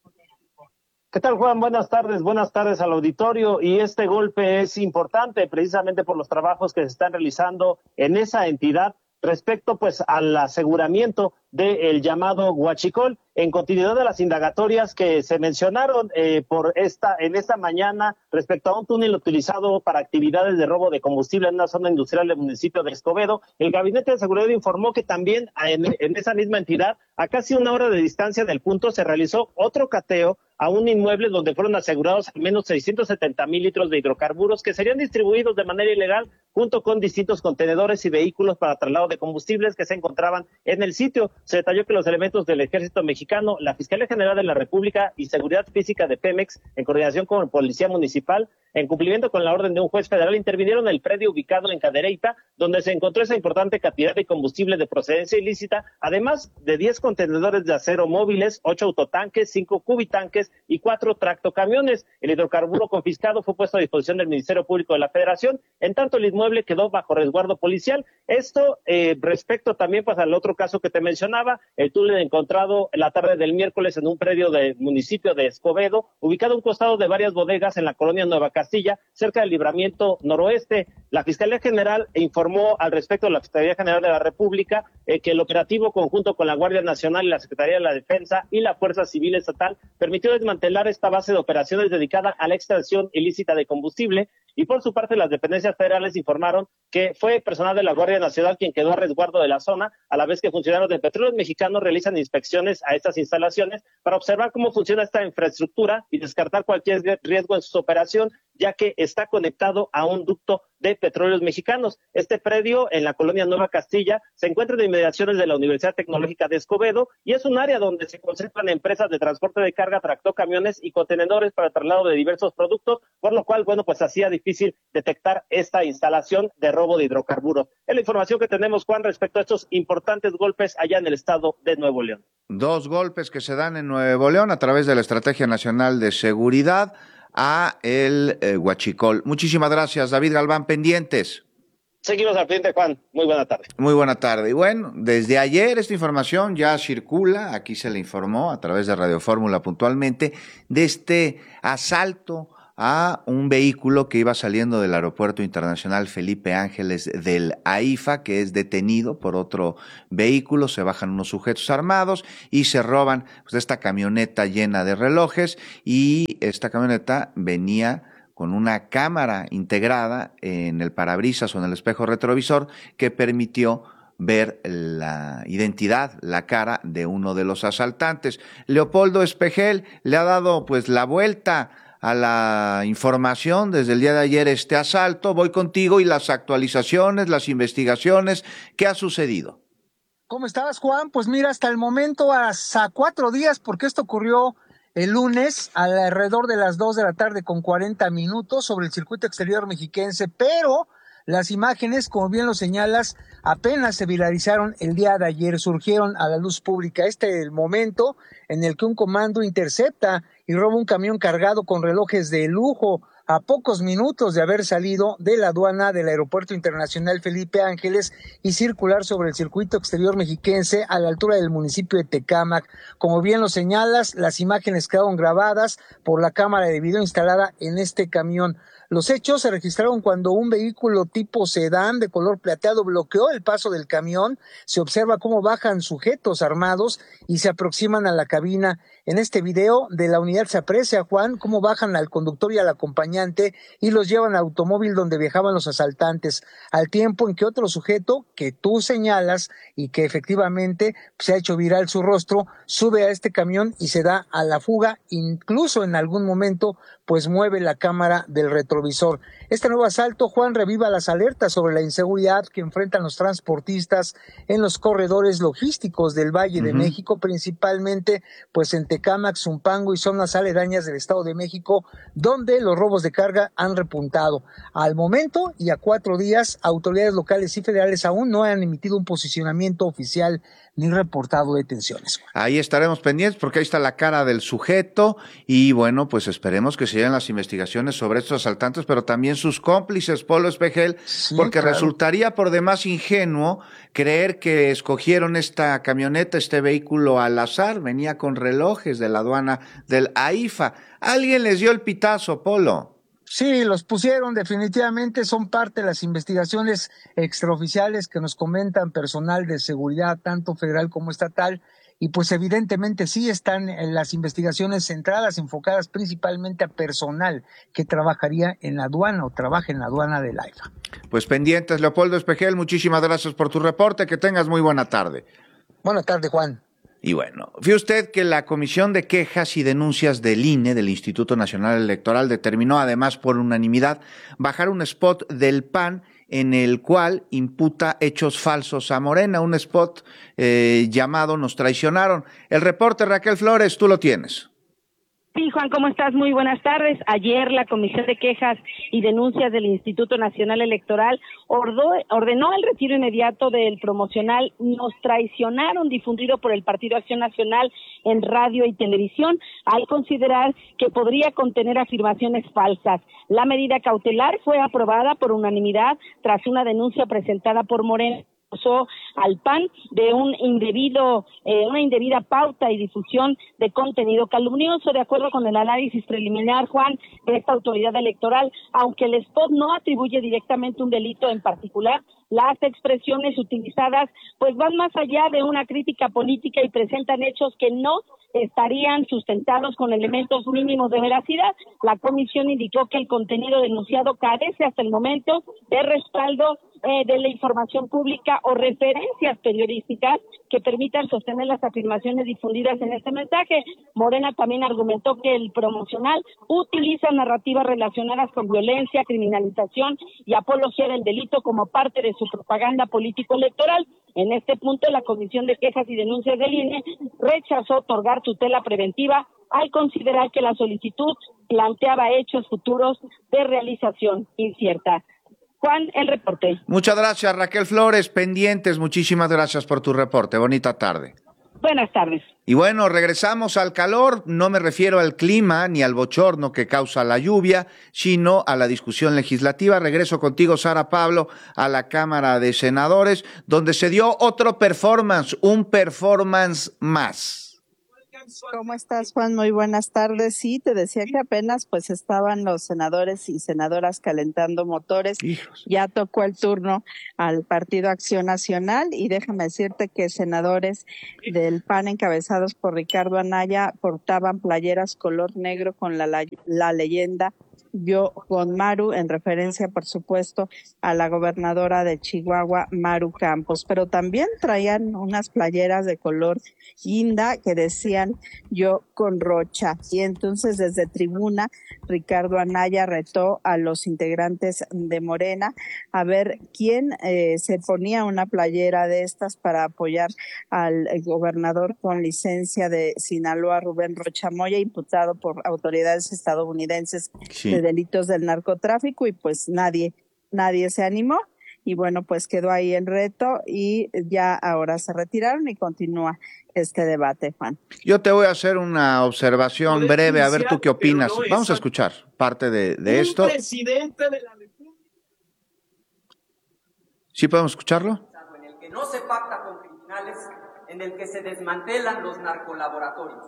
¿Qué tal, Juan? Buenas tardes, buenas tardes al auditorio. Y este golpe es importante precisamente por los trabajos que se están realizando en esa entidad respecto pues al aseguramiento del llamado Huachicol, en continuidad de las indagatorias que se mencionaron eh, por esta en esta mañana respecto a un túnel utilizado para actividades de robo de combustible en una zona industrial del municipio de Escobedo. El Gabinete de Seguridad informó que también en, en esa misma entidad, a casi una hora de distancia del punto, se realizó otro cateo a un inmueble donde fueron asegurados al menos seiscientos setenta mil litros de hidrocarburos que serían distribuidos de manera ilegal junto con distintos contenedores y vehículos para traslado de combustibles que se encontraban en el sitio. Se detalló que los elementos del Ejército Mexicano, la Fiscalía General de la República y Seguridad Física de Pemex, en coordinación con la Policía Municipal, en cumplimiento con la orden de un juez federal, intervinieron en el predio ubicado en Cadereyta, donde se encontró esa importante cantidad de combustible de procedencia ilícita, además de diez contenedores de acero móviles, ocho autotanques, cinco cubitanques y cuatro tractocamiones. El hidrocarburo confiscado fue puesto a disposición del Ministerio Público de la Federación, en tanto el inmueble quedó bajo resguardo policial. Esto eh, respecto también pues al otro caso que te mencionaba, el túnel encontrado la tarde del miércoles en un predio del municipio de Escobedo, ubicado a un costado de varias bodegas en la colonia Nueva Castilla, cerca del Libramiento Noroeste. La Fiscalía General informó al respecto de la Fiscalía General de la República eh, que el operativo conjunto con la Guardia Nacional y la Secretaría de la Defensa y la Fuerza Civil Estatal permitió desmantelar esta base de operaciones dedicada a la extracción ilícita de combustible. Y por su parte, las dependencias federales informaron que fue personal de la Guardia Nacional quien quedó a resguardo de la zona, a la vez que funcionarios de Petróleos Mexicanos realizan inspecciones a estas instalaciones para observar cómo funciona esta infraestructura y descartar cualquier riesgo en su operación, ya que está conectado a un ducto de Petróleos Mexicanos. Este predio en la colonia Nueva Castilla se encuentra en inmediaciones de la Universidad Tecnológica de Escobedo y es un área donde se concentran empresas de transporte de carga, tractocamiones y contenedores para el traslado de diversos productos, por lo cual, bueno, pues hacía difícil detectar esta instalación de robo de hidrocarburos. Es la información que tenemos, Juan, respecto a estos importantes golpes allá en el estado de Nuevo León. Dos golpes que se dan en Nuevo León a través de la Estrategia Nacional de Seguridad a el eh, Huachicol. Muchísimas gracias, David Galván, pendientes. Seguimos al pendiente, Juan. Muy buena tarde. Muy buena tarde. Y bueno, desde ayer esta información ya circula, aquí se le informó a través de Radio Fórmula puntualmente, de este asalto a un vehículo que iba saliendo del Aeropuerto Internacional Felipe Ángeles del AIFA, que es detenido por otro vehículo. Se bajan unos sujetos armados y se roban pues, esta camioneta llena de relojes, y esta camioneta venía con una cámara integrada en el parabrisas o en el espejo retrovisor que permitió ver la identidad, la cara de uno de los asaltantes. Leopoldo Espejel le ha dado pues la vuelta a la información desde el día de ayer este asalto. Voy contigo y las actualizaciones, las investigaciones, ¿qué ha sucedido? ¿Cómo estás, Juan? Pues mira, hasta el momento, hasta cuatro días, porque esto ocurrió el lunes alrededor de las dos de la tarde con cuarenta minutos sobre el circuito exterior mexiquense, pero las imágenes, como bien lo señalas, apenas se viralizaron el día de ayer, surgieron a la luz pública. Este es el momento en el que un comando intercepta y roba un camión cargado con relojes de lujo a pocos minutos de haber salido de la aduana del Aeropuerto Internacional Felipe Ángeles y circular sobre el circuito exterior mexiquense a la altura del municipio de Tecámac. Como bien lo señalas, las imágenes quedaron grabadas por la cámara de video instalada en este camión. Los hechos se registraron cuando un vehículo tipo sedán de color plateado bloqueó el paso del camión. Se observa cómo bajan sujetos armados y se aproximan a la cabina. En este video de la unidad se aprecia, Juan, cómo bajan al conductor y al acompañante y los llevan al automóvil donde viajaban los asaltantes, al tiempo en que otro sujeto que tú señalas y que efectivamente se ha hecho viral su rostro, sube a este camión y se da a la fuga, incluso en algún momento pues mueve la cámara del retrovisor. Este nuevo asalto, Juan, reviva las alertas sobre la inseguridad que enfrentan los transportistas en los corredores logísticos del Valle uh-huh. de México, principalmente pues en Tecámac, Zumpango y zonas aledañas del Estado de México, donde los robos de carga han repuntado. Al momento y a cuatro días, autoridades locales y federales aún no han emitido un posicionamiento oficial ni reportado detenciones. Ahí estaremos pendientes porque ahí está la cara del sujeto y bueno, pues esperemos que se lleven las investigaciones sobre estos asaltantes, pero también sus cómplices, Polo Espejel, sí, porque claro. resultaría por demás ingenuo creer que escogieron esta camioneta, este vehículo al azar, venía con relojes de la aduana del AIFA. Alguien les dio el pitazo, Polo. Sí, los pusieron definitivamente, son parte de las investigaciones extraoficiales que nos comentan personal de seguridad, tanto federal como estatal, y pues evidentemente sí están en las investigaciones centradas, enfocadas principalmente a personal que trabajaría en la aduana o trabaja en la aduana del AIFA. Pues pendientes, Leopoldo Espejel, muchísimas gracias por tu reporte, que tengas muy buena tarde. Buena tarde, Juan. Y bueno, fíjate usted que la Comisión de Quejas y Denuncias del I N E, del Instituto Nacional Electoral, determinó además por unanimidad bajar un spot del P A N en el cual imputa hechos falsos a Morena, un spot eh, llamado Nos Traicionaron. El reporte, Raquel Flores, tú lo tienes. Sí, Juan, ¿cómo estás? Muy buenas tardes. Ayer la Comisión de Quejas y Denuncias del Instituto Nacional Electoral ordenó, ordenó el retiro inmediato del promocional Nos Traicionaron, difundido por el Partido Acción Nacional en radio y televisión, al considerar que podría contener afirmaciones falsas. La medida cautelar fue aprobada por unanimidad tras una denuncia presentada por Morena al P A N de un indebido, eh, una indebida pauta y difusión de contenido calumnioso. De acuerdo con el análisis preliminar, Juan, de esta autoridad electoral, aunque el spot no atribuye directamente un delito en particular, las expresiones utilizadas pues van más allá de una crítica política y presentan hechos que no estarían sustentados con elementos mínimos de veracidad. La comisión indicó que el contenido denunciado carece hasta el momento de respaldo eh, de la información pública o referencias periodísticas que permitan sostener las afirmaciones difundidas en este mensaje. Morena también argumentó que el promocional utiliza narrativas relacionadas con violencia, criminalización y apología del delito como parte de su propaganda político-electoral. En este punto, la Comisión de Quejas y Denuncias del I N E rechazó otorgar tutela preventiva al considerar que la solicitud planteaba hechos futuros de realización incierta. Juan, el reporte. Muchas gracias, Raquel Flores. Pendientes, muchísimas gracias por tu reporte. Bonita tarde. Buenas tardes. Y bueno, regresamos al calor. No me refiero al clima ni al bochorno que causa la lluvia, sino a la discusión legislativa. Regreso contigo, Sara Pablo, a la Cámara de Senadores, donde se dio otro performance, un performance más. ¿Cómo estás, Juan? Muy buenas tardes. Sí, te decía que apenas pues estaban los senadores y senadoras calentando motores. Hijos. Ya tocó el turno al Partido Acción Nacional y déjame decirte que senadores del P A N encabezados por Ricardo Anaya portaban playeras color negro con la, la, la leyenda Yo con Maru, en referencia, por supuesto, a la gobernadora de Chihuahua, Maru Campos, pero también traían unas playeras de color guinda que decían Yo con Rocha. Y entonces desde tribuna, Ricardo Anaya retó a los integrantes de Morena a ver quién eh, se ponía una playera de estas para apoyar al gobernador con licencia de Sinaloa, Rubén Rocha Moya, imputado por autoridades estadounidenses sí. de delitos del narcotráfico, y pues nadie, nadie se animó. Y bueno, pues quedó ahí el reto y ya ahora se retiraron y continúa este debate, Juan. Yo te voy a hacer una observación breve, a ver tú qué opinas. No Vamos a escuchar parte de, de un esto. Presidente de la República. ¿Sí podemos escucharlo? En el que no se pacta con criminales, en el que se desmantelan los narcolaboratorios.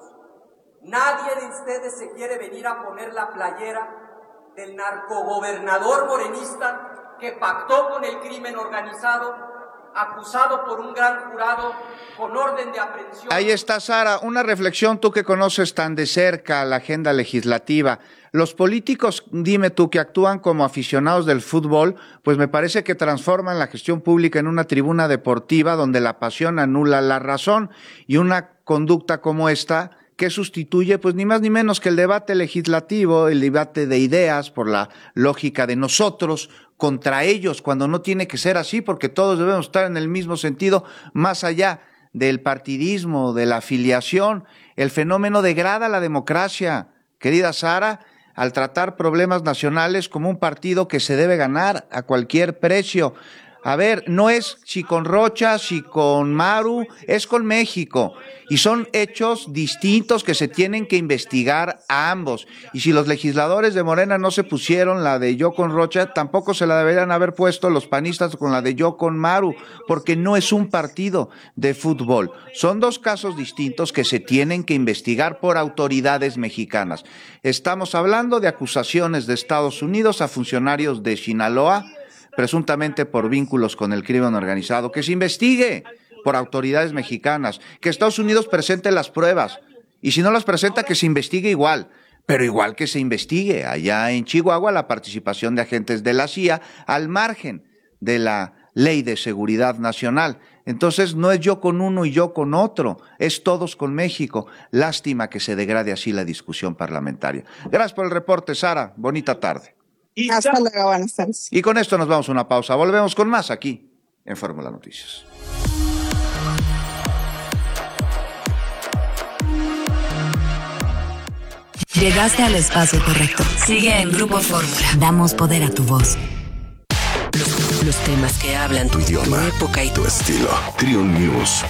Nadie de ustedes se quiere venir a poner la playera del narcogobernador morenista que pactó con el crimen organizado, acusado por un gran jurado con orden de aprehensión. Ahí está, Sara, una reflexión, tú que conoces tan de cerca la agenda legislativa. Los políticos, dime tú, que actúan como aficionados del fútbol, pues me parece que transforman la gestión pública en una tribuna deportiva donde la pasión anula la razón, y una conducta como esta que sustituye pues ni más ni menos que el debate legislativo, el debate de ideas por la lógica de nosotros contra ellos, cuando no tiene que ser así, porque todos debemos estar en el mismo sentido, más allá del partidismo, de la afiliación. El fenómeno degrada la democracia, querida Sara, al tratar problemas nacionales como un partido que se debe ganar a cualquier precio. A ver, no es si con Rocha, si con Maru, es con México. Y son hechos distintos que se tienen que investigar a ambos. Y si los legisladores de Morena no se pusieron la de Yo con Rocha, tampoco se la deberían haber puesto los panistas con la de Yo con Maru, porque no es un partido de fútbol. Son dos casos distintos que se tienen que investigar por autoridades mexicanas. Estamos hablando de acusaciones de Estados Unidos a funcionarios de Sinaloa, presuntamente por vínculos con el crimen organizado, que se investigue por autoridades mexicanas, que Estados Unidos presente las pruebas, y si no las presenta, que se investigue igual, pero igual que se investigue allá en Chihuahua la participación de agentes de la C I A al margen de la Ley de Seguridad Nacional. Entonces no es yo con uno y yo con otro, es todos con México. Lástima que se degrade así la discusión parlamentaria. Gracias por el reporte, Sara. Bonita tarde. Y Hasta luego, buenas tardes. Y con esto nos vamos a una pausa. Volvemos con más aquí en Fórmula Noticias. Llegaste al espacio correcto. Sigue en Grupo Fórmula. Damos poder a tu voz. Los, los temas que hablan tu idioma, tu época y tu estilo. Triun News.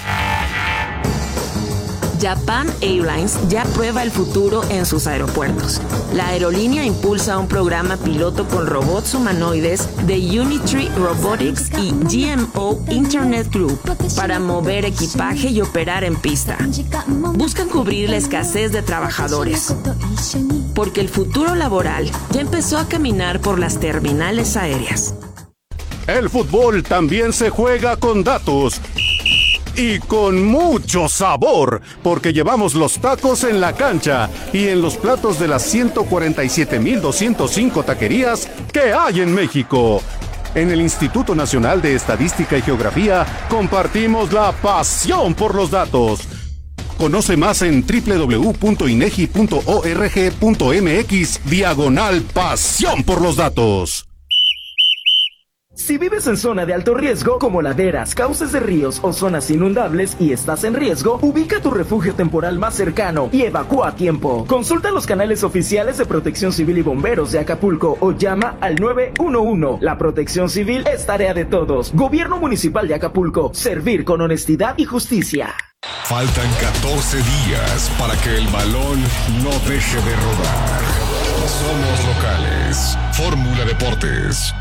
Japan Airlines ya prueba el futuro en sus aeropuertos. La aerolínea impulsa un programa piloto con robots humanoides de Unitree Robotics y G M O Internet Group para mover equipaje y operar en pista. Buscan cubrir la escasez de trabajadores, porque el futuro laboral ya empezó a caminar por las terminales aéreas. El fútbol también se juega con datos. Y con mucho sabor, porque llevamos los tacos en la cancha y en los platos de las ciento cuarenta y siete mil doscientos cinco taquerías que hay en México. En el Instituto Nacional de Estadística y Geografía compartimos la pasión por los datos. Conoce más en doble u doble u doble u punto inegi punto org punto mx diagonal pasión por los datos. Si vives en zona de alto riesgo, como laderas, cauces de ríos o zonas inundables y estás en riesgo, ubica tu refugio temporal más cercano y evacúa a tiempo. Consulta los canales oficiales de Protección Civil y Bomberos de Acapulco o llama al nueve uno uno. La protección civil es tarea de todos. Gobierno Municipal de Acapulco. Servir con honestidad y justicia. Faltan catorce días para que el balón no deje de rodar. Somos locales. Fórmula Deportes.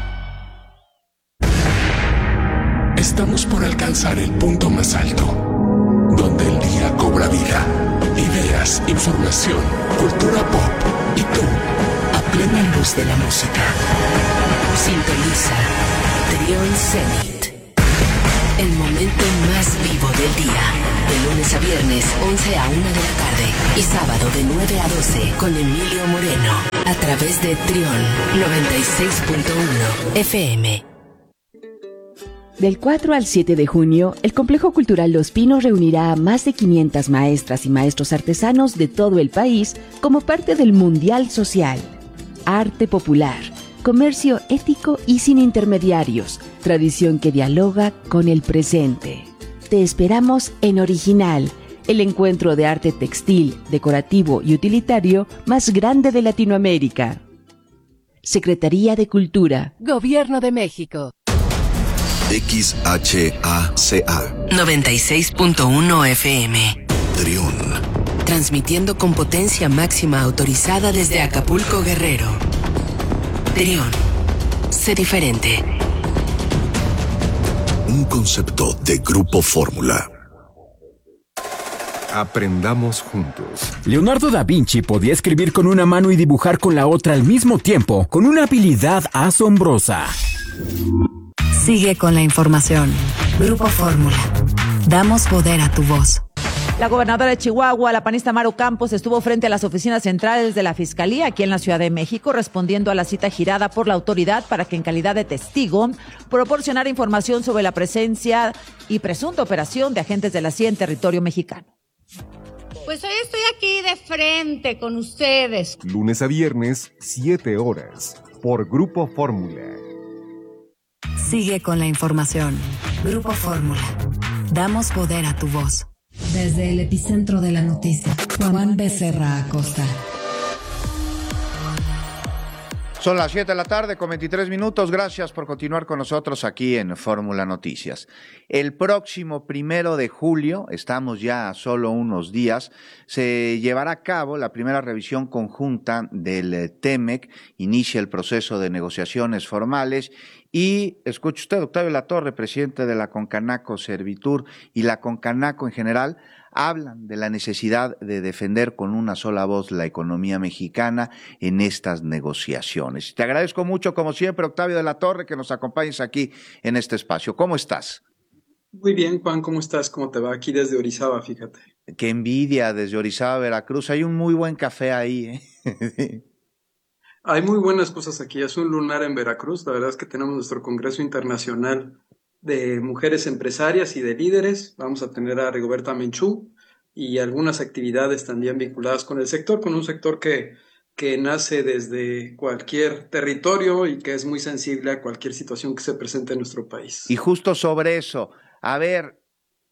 Estamos por alcanzar el punto más alto, donde el día cobra vida, ideas Ideas, información, cultura pop y tú, a plena luz de la música. Sintoniza Trión Zenit. El momento más vivo del día. De lunes a viernes, once a una de la tarde. Y sábado de nueve a doce con Emilio Moreno. A través de Trión noventa y seis punto uno F M. Del cuatro al siete de junio, el Complejo Cultural Los Pinos reunirá a más de quinientas maestras y maestros artesanos de todo el país como parte del Mundial Social. Arte popular, comercio ético y sin intermediarios, tradición que dialoga con el presente. Te esperamos en Original, el encuentro de arte textil, decorativo y utilitario más grande de Latinoamérica. Secretaría de Cultura. Gobierno de México. X H A C A noventa y seis punto uno F M. Trión. Transmitiendo con potencia máxima autorizada desde Acapulco, Guerrero. Trión. Sé diferente. Un concepto de Grupo Fórmula. Aprendamos juntos. Leonardo da Vinci podía escribir con una mano y dibujar con la otra al mismo tiempo, con una habilidad asombrosa. Sigue con la información. Grupo Fórmula. Damos poder a tu voz. La gobernadora de Chihuahua, la panista Maru Campos, estuvo frente a las oficinas centrales de la Fiscalía aquí en la Ciudad de México, respondiendo a la cita girada por la autoridad para que en calidad de testigo proporcionara información sobre la presencia y presunta operación de agentes de la C I A en territorio mexicano. Pues hoy estoy aquí de frente con ustedes. Lunes a viernes, siete horas, por Grupo Fórmula. Sigue con la información. Grupo Fórmula. Damos poder a tu voz. Desde el epicentro de la noticia, Juan Becerra Acosta. Son las siete de la tarde con veintitrés minutos. Gracias por continuar con nosotros aquí en Fórmula Noticias. El próximo primero de julio, estamos ya a solo unos días, se llevará a cabo la primera revisión conjunta del TEMEC, inicia el proceso de negociaciones formales y, escuche usted, Octavio Latorre, presidente de la Concanaco Servitur y la Concanaco en general, hablan de la necesidad de defender con una sola voz la economía mexicana en estas negociaciones. Te agradezco mucho, como siempre, Octavio de la Torre, que nos acompañes aquí en este espacio. ¿Cómo estás? Muy bien, Juan, ¿cómo estás? ¿Cómo te va? Aquí desde Orizaba, fíjate. Qué envidia desde Orizaba, Veracruz. Hay un muy buen café ahí, ¿eh? Hay muy buenas cosas aquí. Es un lunar en Veracruz. La verdad es que tenemos nuestro Congreso Internacional de Mujeres Empresarias y de Líderes. Vamos a tener a Rigoberta Menchú y algunas actividades también vinculadas con el sector, con un sector que, que nace desde cualquier territorio y que es muy sensible a cualquier situación que se presente en nuestro país. Y justo sobre eso, a ver,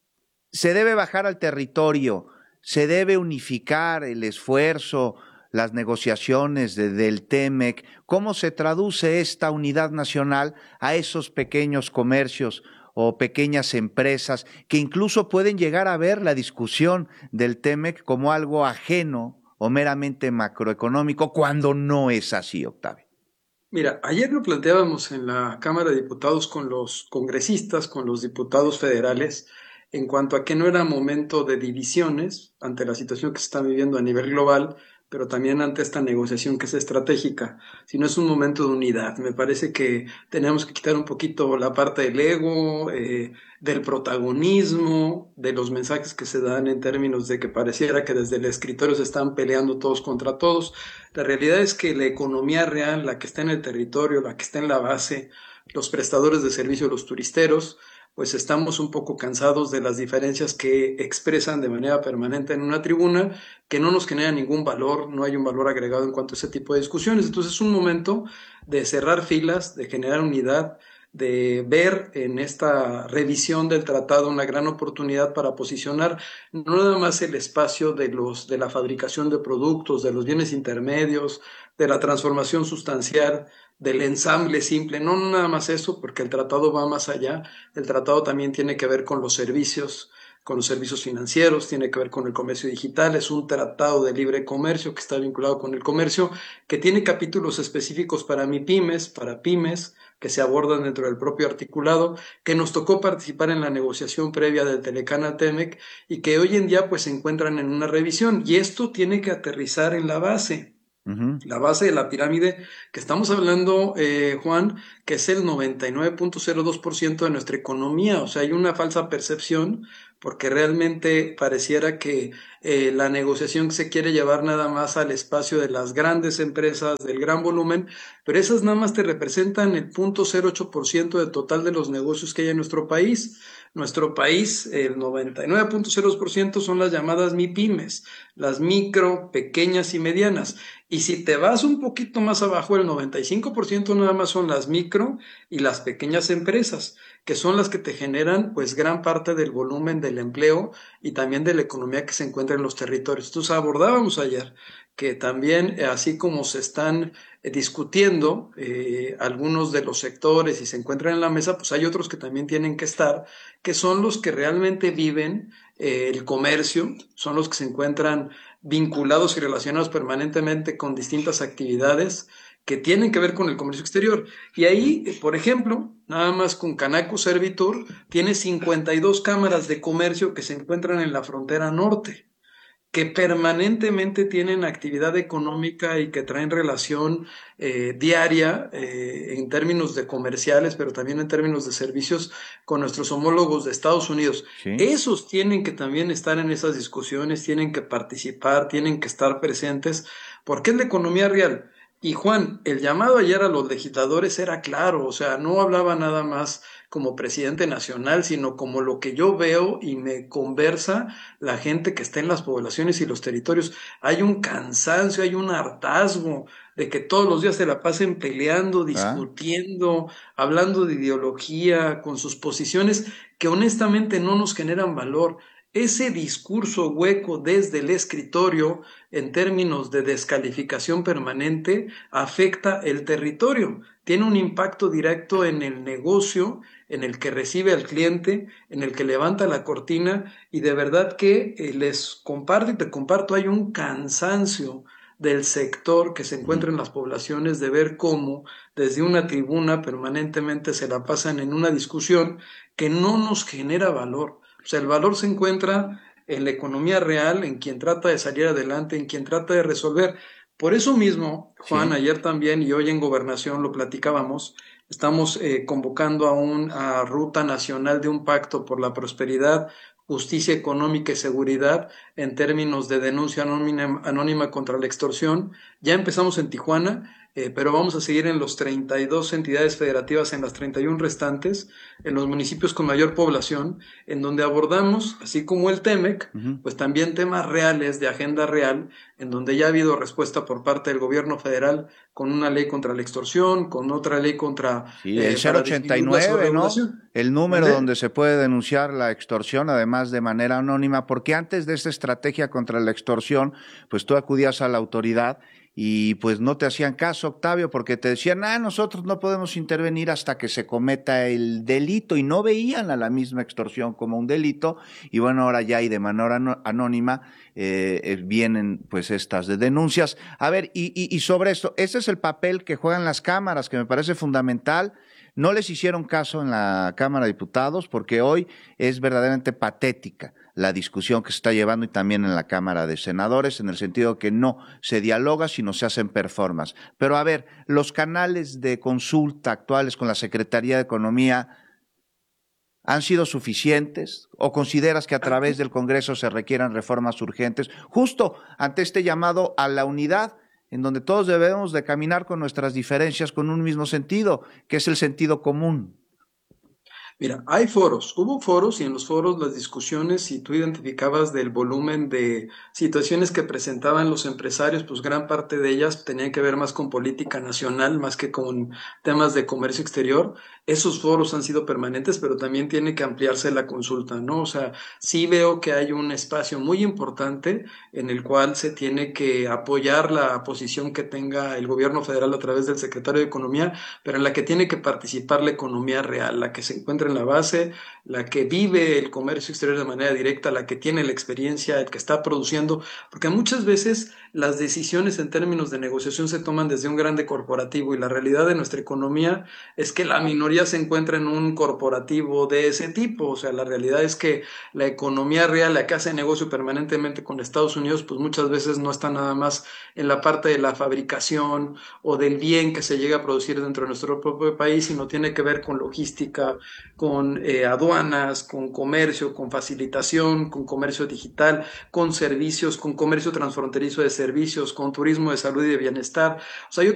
se debe bajar al territorio, se debe unificar el esfuerzo, las negociaciones de, del TEMEC. ¿Cómo se traduce esta unidad nacional a esos pequeños comercios o pequeñas empresas que incluso pueden llegar a ver la discusión del TEMEC como algo ajeno o meramente macroeconómico, cuando no es así, Octavio? Mira, ayer lo planteábamos en la Cámara de Diputados con los congresistas, con los diputados federales, en cuanto a que no era momento de divisiones ante la situación que se está viviendo a nivel global, pero también ante esta negociación que es estratégica, sino es un momento de unidad. Me parece que tenemos que quitar un poquito la parte del ego, eh, del protagonismo, de los mensajes que se dan en términos de que pareciera que desde el escritorio se están peleando todos contra todos. La realidad es que la economía real, la que está en el territorio, la que está en la base, los prestadores de servicio, los turisteros, pues estamos un poco cansados de las diferencias que expresan de manera permanente en una tribuna, que no nos genera ningún valor, no hay un valor agregado en cuanto a ese tipo de discusiones. Entonces es un momento de cerrar filas, de generar unidad, de ver en esta revisión del tratado una gran oportunidad para posicionar no nada más el espacio de los de la fabricación de productos, de los bienes intermedios, de la transformación sustancial, del ensamble simple, no nada más eso, porque el tratado va más allá. El tratado también tiene que ver con los servicios, con los servicios financieros, tiene que ver con el comercio digital, es un tratado de libre comercio que está vinculado con el comercio, que tiene capítulos específicos para MIPYMES, para pymes, que se abordan dentro del propio articulado, que nos tocó participar en la negociación previa del Telecán a Temec y que hoy en día pues se encuentran en una revisión, y esto tiene que aterrizar en la base. Uh-huh. La base de la pirámide que estamos hablando, eh, Juan, que es el noventa y nueve punto cero dos por ciento de nuestra economía. O sea, hay una falsa percepción porque realmente pareciera que eh, la negociación se quiere llevar nada más al espacio de las grandes empresas, del gran volumen, pero esas nada más te representan el cero punto cero ocho por ciento del total de los negocios que hay en nuestro país. Nuestro país, el noventa y nueve punto cero dos por ciento son las llamadas MIPYMES, las micro, pequeñas y medianas. Y si te vas un poquito más abajo, el noventa y cinco por ciento nada más son las micro y las pequeñas empresas, que son las que te generan pues gran parte del volumen del empleo y también de la economía que se encuentra en los territorios. Entonces abordábamos ayer que también, así como se están eh, discutiendo eh, algunos de los sectores y se encuentran en la mesa, pues hay otros que también tienen que estar, que son los que realmente viven eh, el comercio, son los que se encuentran vinculados y relacionados permanentemente con distintas actividades que tienen que ver con el comercio exterior. Y ahí, por ejemplo, nada más con Canaco Servitur, tiene cincuenta y dos cámaras de comercio que se encuentran en la frontera norte, que permanentemente tienen actividad económica y que traen relación eh, diaria eh, en términos de comerciales, pero también en términos de servicios con nuestros homólogos de Estados Unidos. Sí. Esos tienen que también estar en esas discusiones, tienen que participar, tienen que estar presentes, porque es la economía real. Y Juan, el llamado ayer a los legisladores era claro, o sea, no hablaba nada más como presidente nacional, sino como lo que yo veo y me conversa la gente que está en las poblaciones y los territorios. Hay un cansancio, hay un hartazgo de que todos los días se la pasen peleando, discutiendo, ¿Ah? hablando de ideología, con sus posiciones que honestamente no nos generan valor. Ese discurso hueco desde el escritorio, en términos de descalificación permanente, afecta el territorio. Tiene un impacto directo en el negocio, en el que recibe al cliente, en el que levanta la cortina, y de verdad que eh, les comparto y te comparto, hay un cansancio del sector que se encuentra en las poblaciones de ver cómo desde una tribuna permanentemente se la pasan en una discusión que no nos genera valor. O sea, el valor se encuentra en la economía real, en quien trata de salir adelante, en quien trata de resolver. Por eso mismo, Juan, sí. ayer también y hoy en Gobernación lo platicábamos, estamos eh, convocando a una ruta nacional de un pacto por la prosperidad, justicia económica y seguridad en términos de denuncia anónima, anónima contra la extorsión. Ya empezamos en Tijuana, eh, pero vamos a seguir en los treinta y dos entidades federativas, en las treinta y uno restantes, en los municipios con mayor población, en donde abordamos, así como el Temec, uh-huh. pues también temas reales de agenda real, en donde ya ha habido respuesta por parte del gobierno federal con una ley contra la extorsión, con otra ley contra... Sí, el eh, cero ochenta y nueve, ¿no? El número ¿Vale? donde se puede denunciar la extorsión, además de manera anónima, porque antes de esta estrategia contra la extorsión, pues tú acudías a la autoridad y pues no te hacían caso, Octavio, porque te decían, ah, nosotros no podemos intervenir hasta que se cometa el delito, y no veían a la misma extorsión como un delito, y bueno, ahora ya y de manera anónima eh, vienen pues estas de denuncias. A ver, y, y, y sobre esto, ese es el papel que juegan las cámaras, que me parece fundamental. No les hicieron caso en la Cámara de Diputados porque hoy es verdaderamente patética la discusión que se está llevando, y también en la Cámara de Senadores, en el sentido que no se dialoga, sino se hacen performance. Pero a ver, los canales de consulta actuales con la Secretaría de Economía, ¿han sido suficientes? ¿O consideras que a través del Congreso se requieran reformas urgentes, justo ante este llamado a la unidad, en donde todos debemos de caminar con nuestras diferencias con un mismo sentido, que es el sentido común? Mira, hay foros, hubo foros, y en los foros las discusiones, si tú identificabas del volumen de situaciones que presentaban los empresarios, pues gran parte de ellas tenían que ver más con política nacional, más que con temas de comercio exterior. Esos foros han sido permanentes, pero también tiene que ampliarse la consulta, ¿no? O sea, sí veo que hay un espacio muy importante en el cual se tiene que apoyar la posición que tenga el gobierno federal a través del secretario de Economía, pero en la que tiene que participar la economía real, la que se encuentra en la base, la que vive el comercio exterior de manera directa, la que tiene la experiencia, el que está produciendo, porque muchas veces las decisiones en términos de negociación se toman desde un grande corporativo y la realidad de nuestra economía es que la minoría se encuentra en un corporativo de ese tipo. O sea, la realidad es que la economía real, la que hace negocio permanentemente con Estados Unidos, pues muchas veces no está nada más en la parte de la fabricación o del bien que se llega a producir dentro de nuestro propio país, sino tiene que ver con logística, con eh, aduanas, con comercio, con facilitación, con comercio digital, con servicios, con comercio transfronterizo de servicios, con turismo de salud y de bienestar. O sea, yo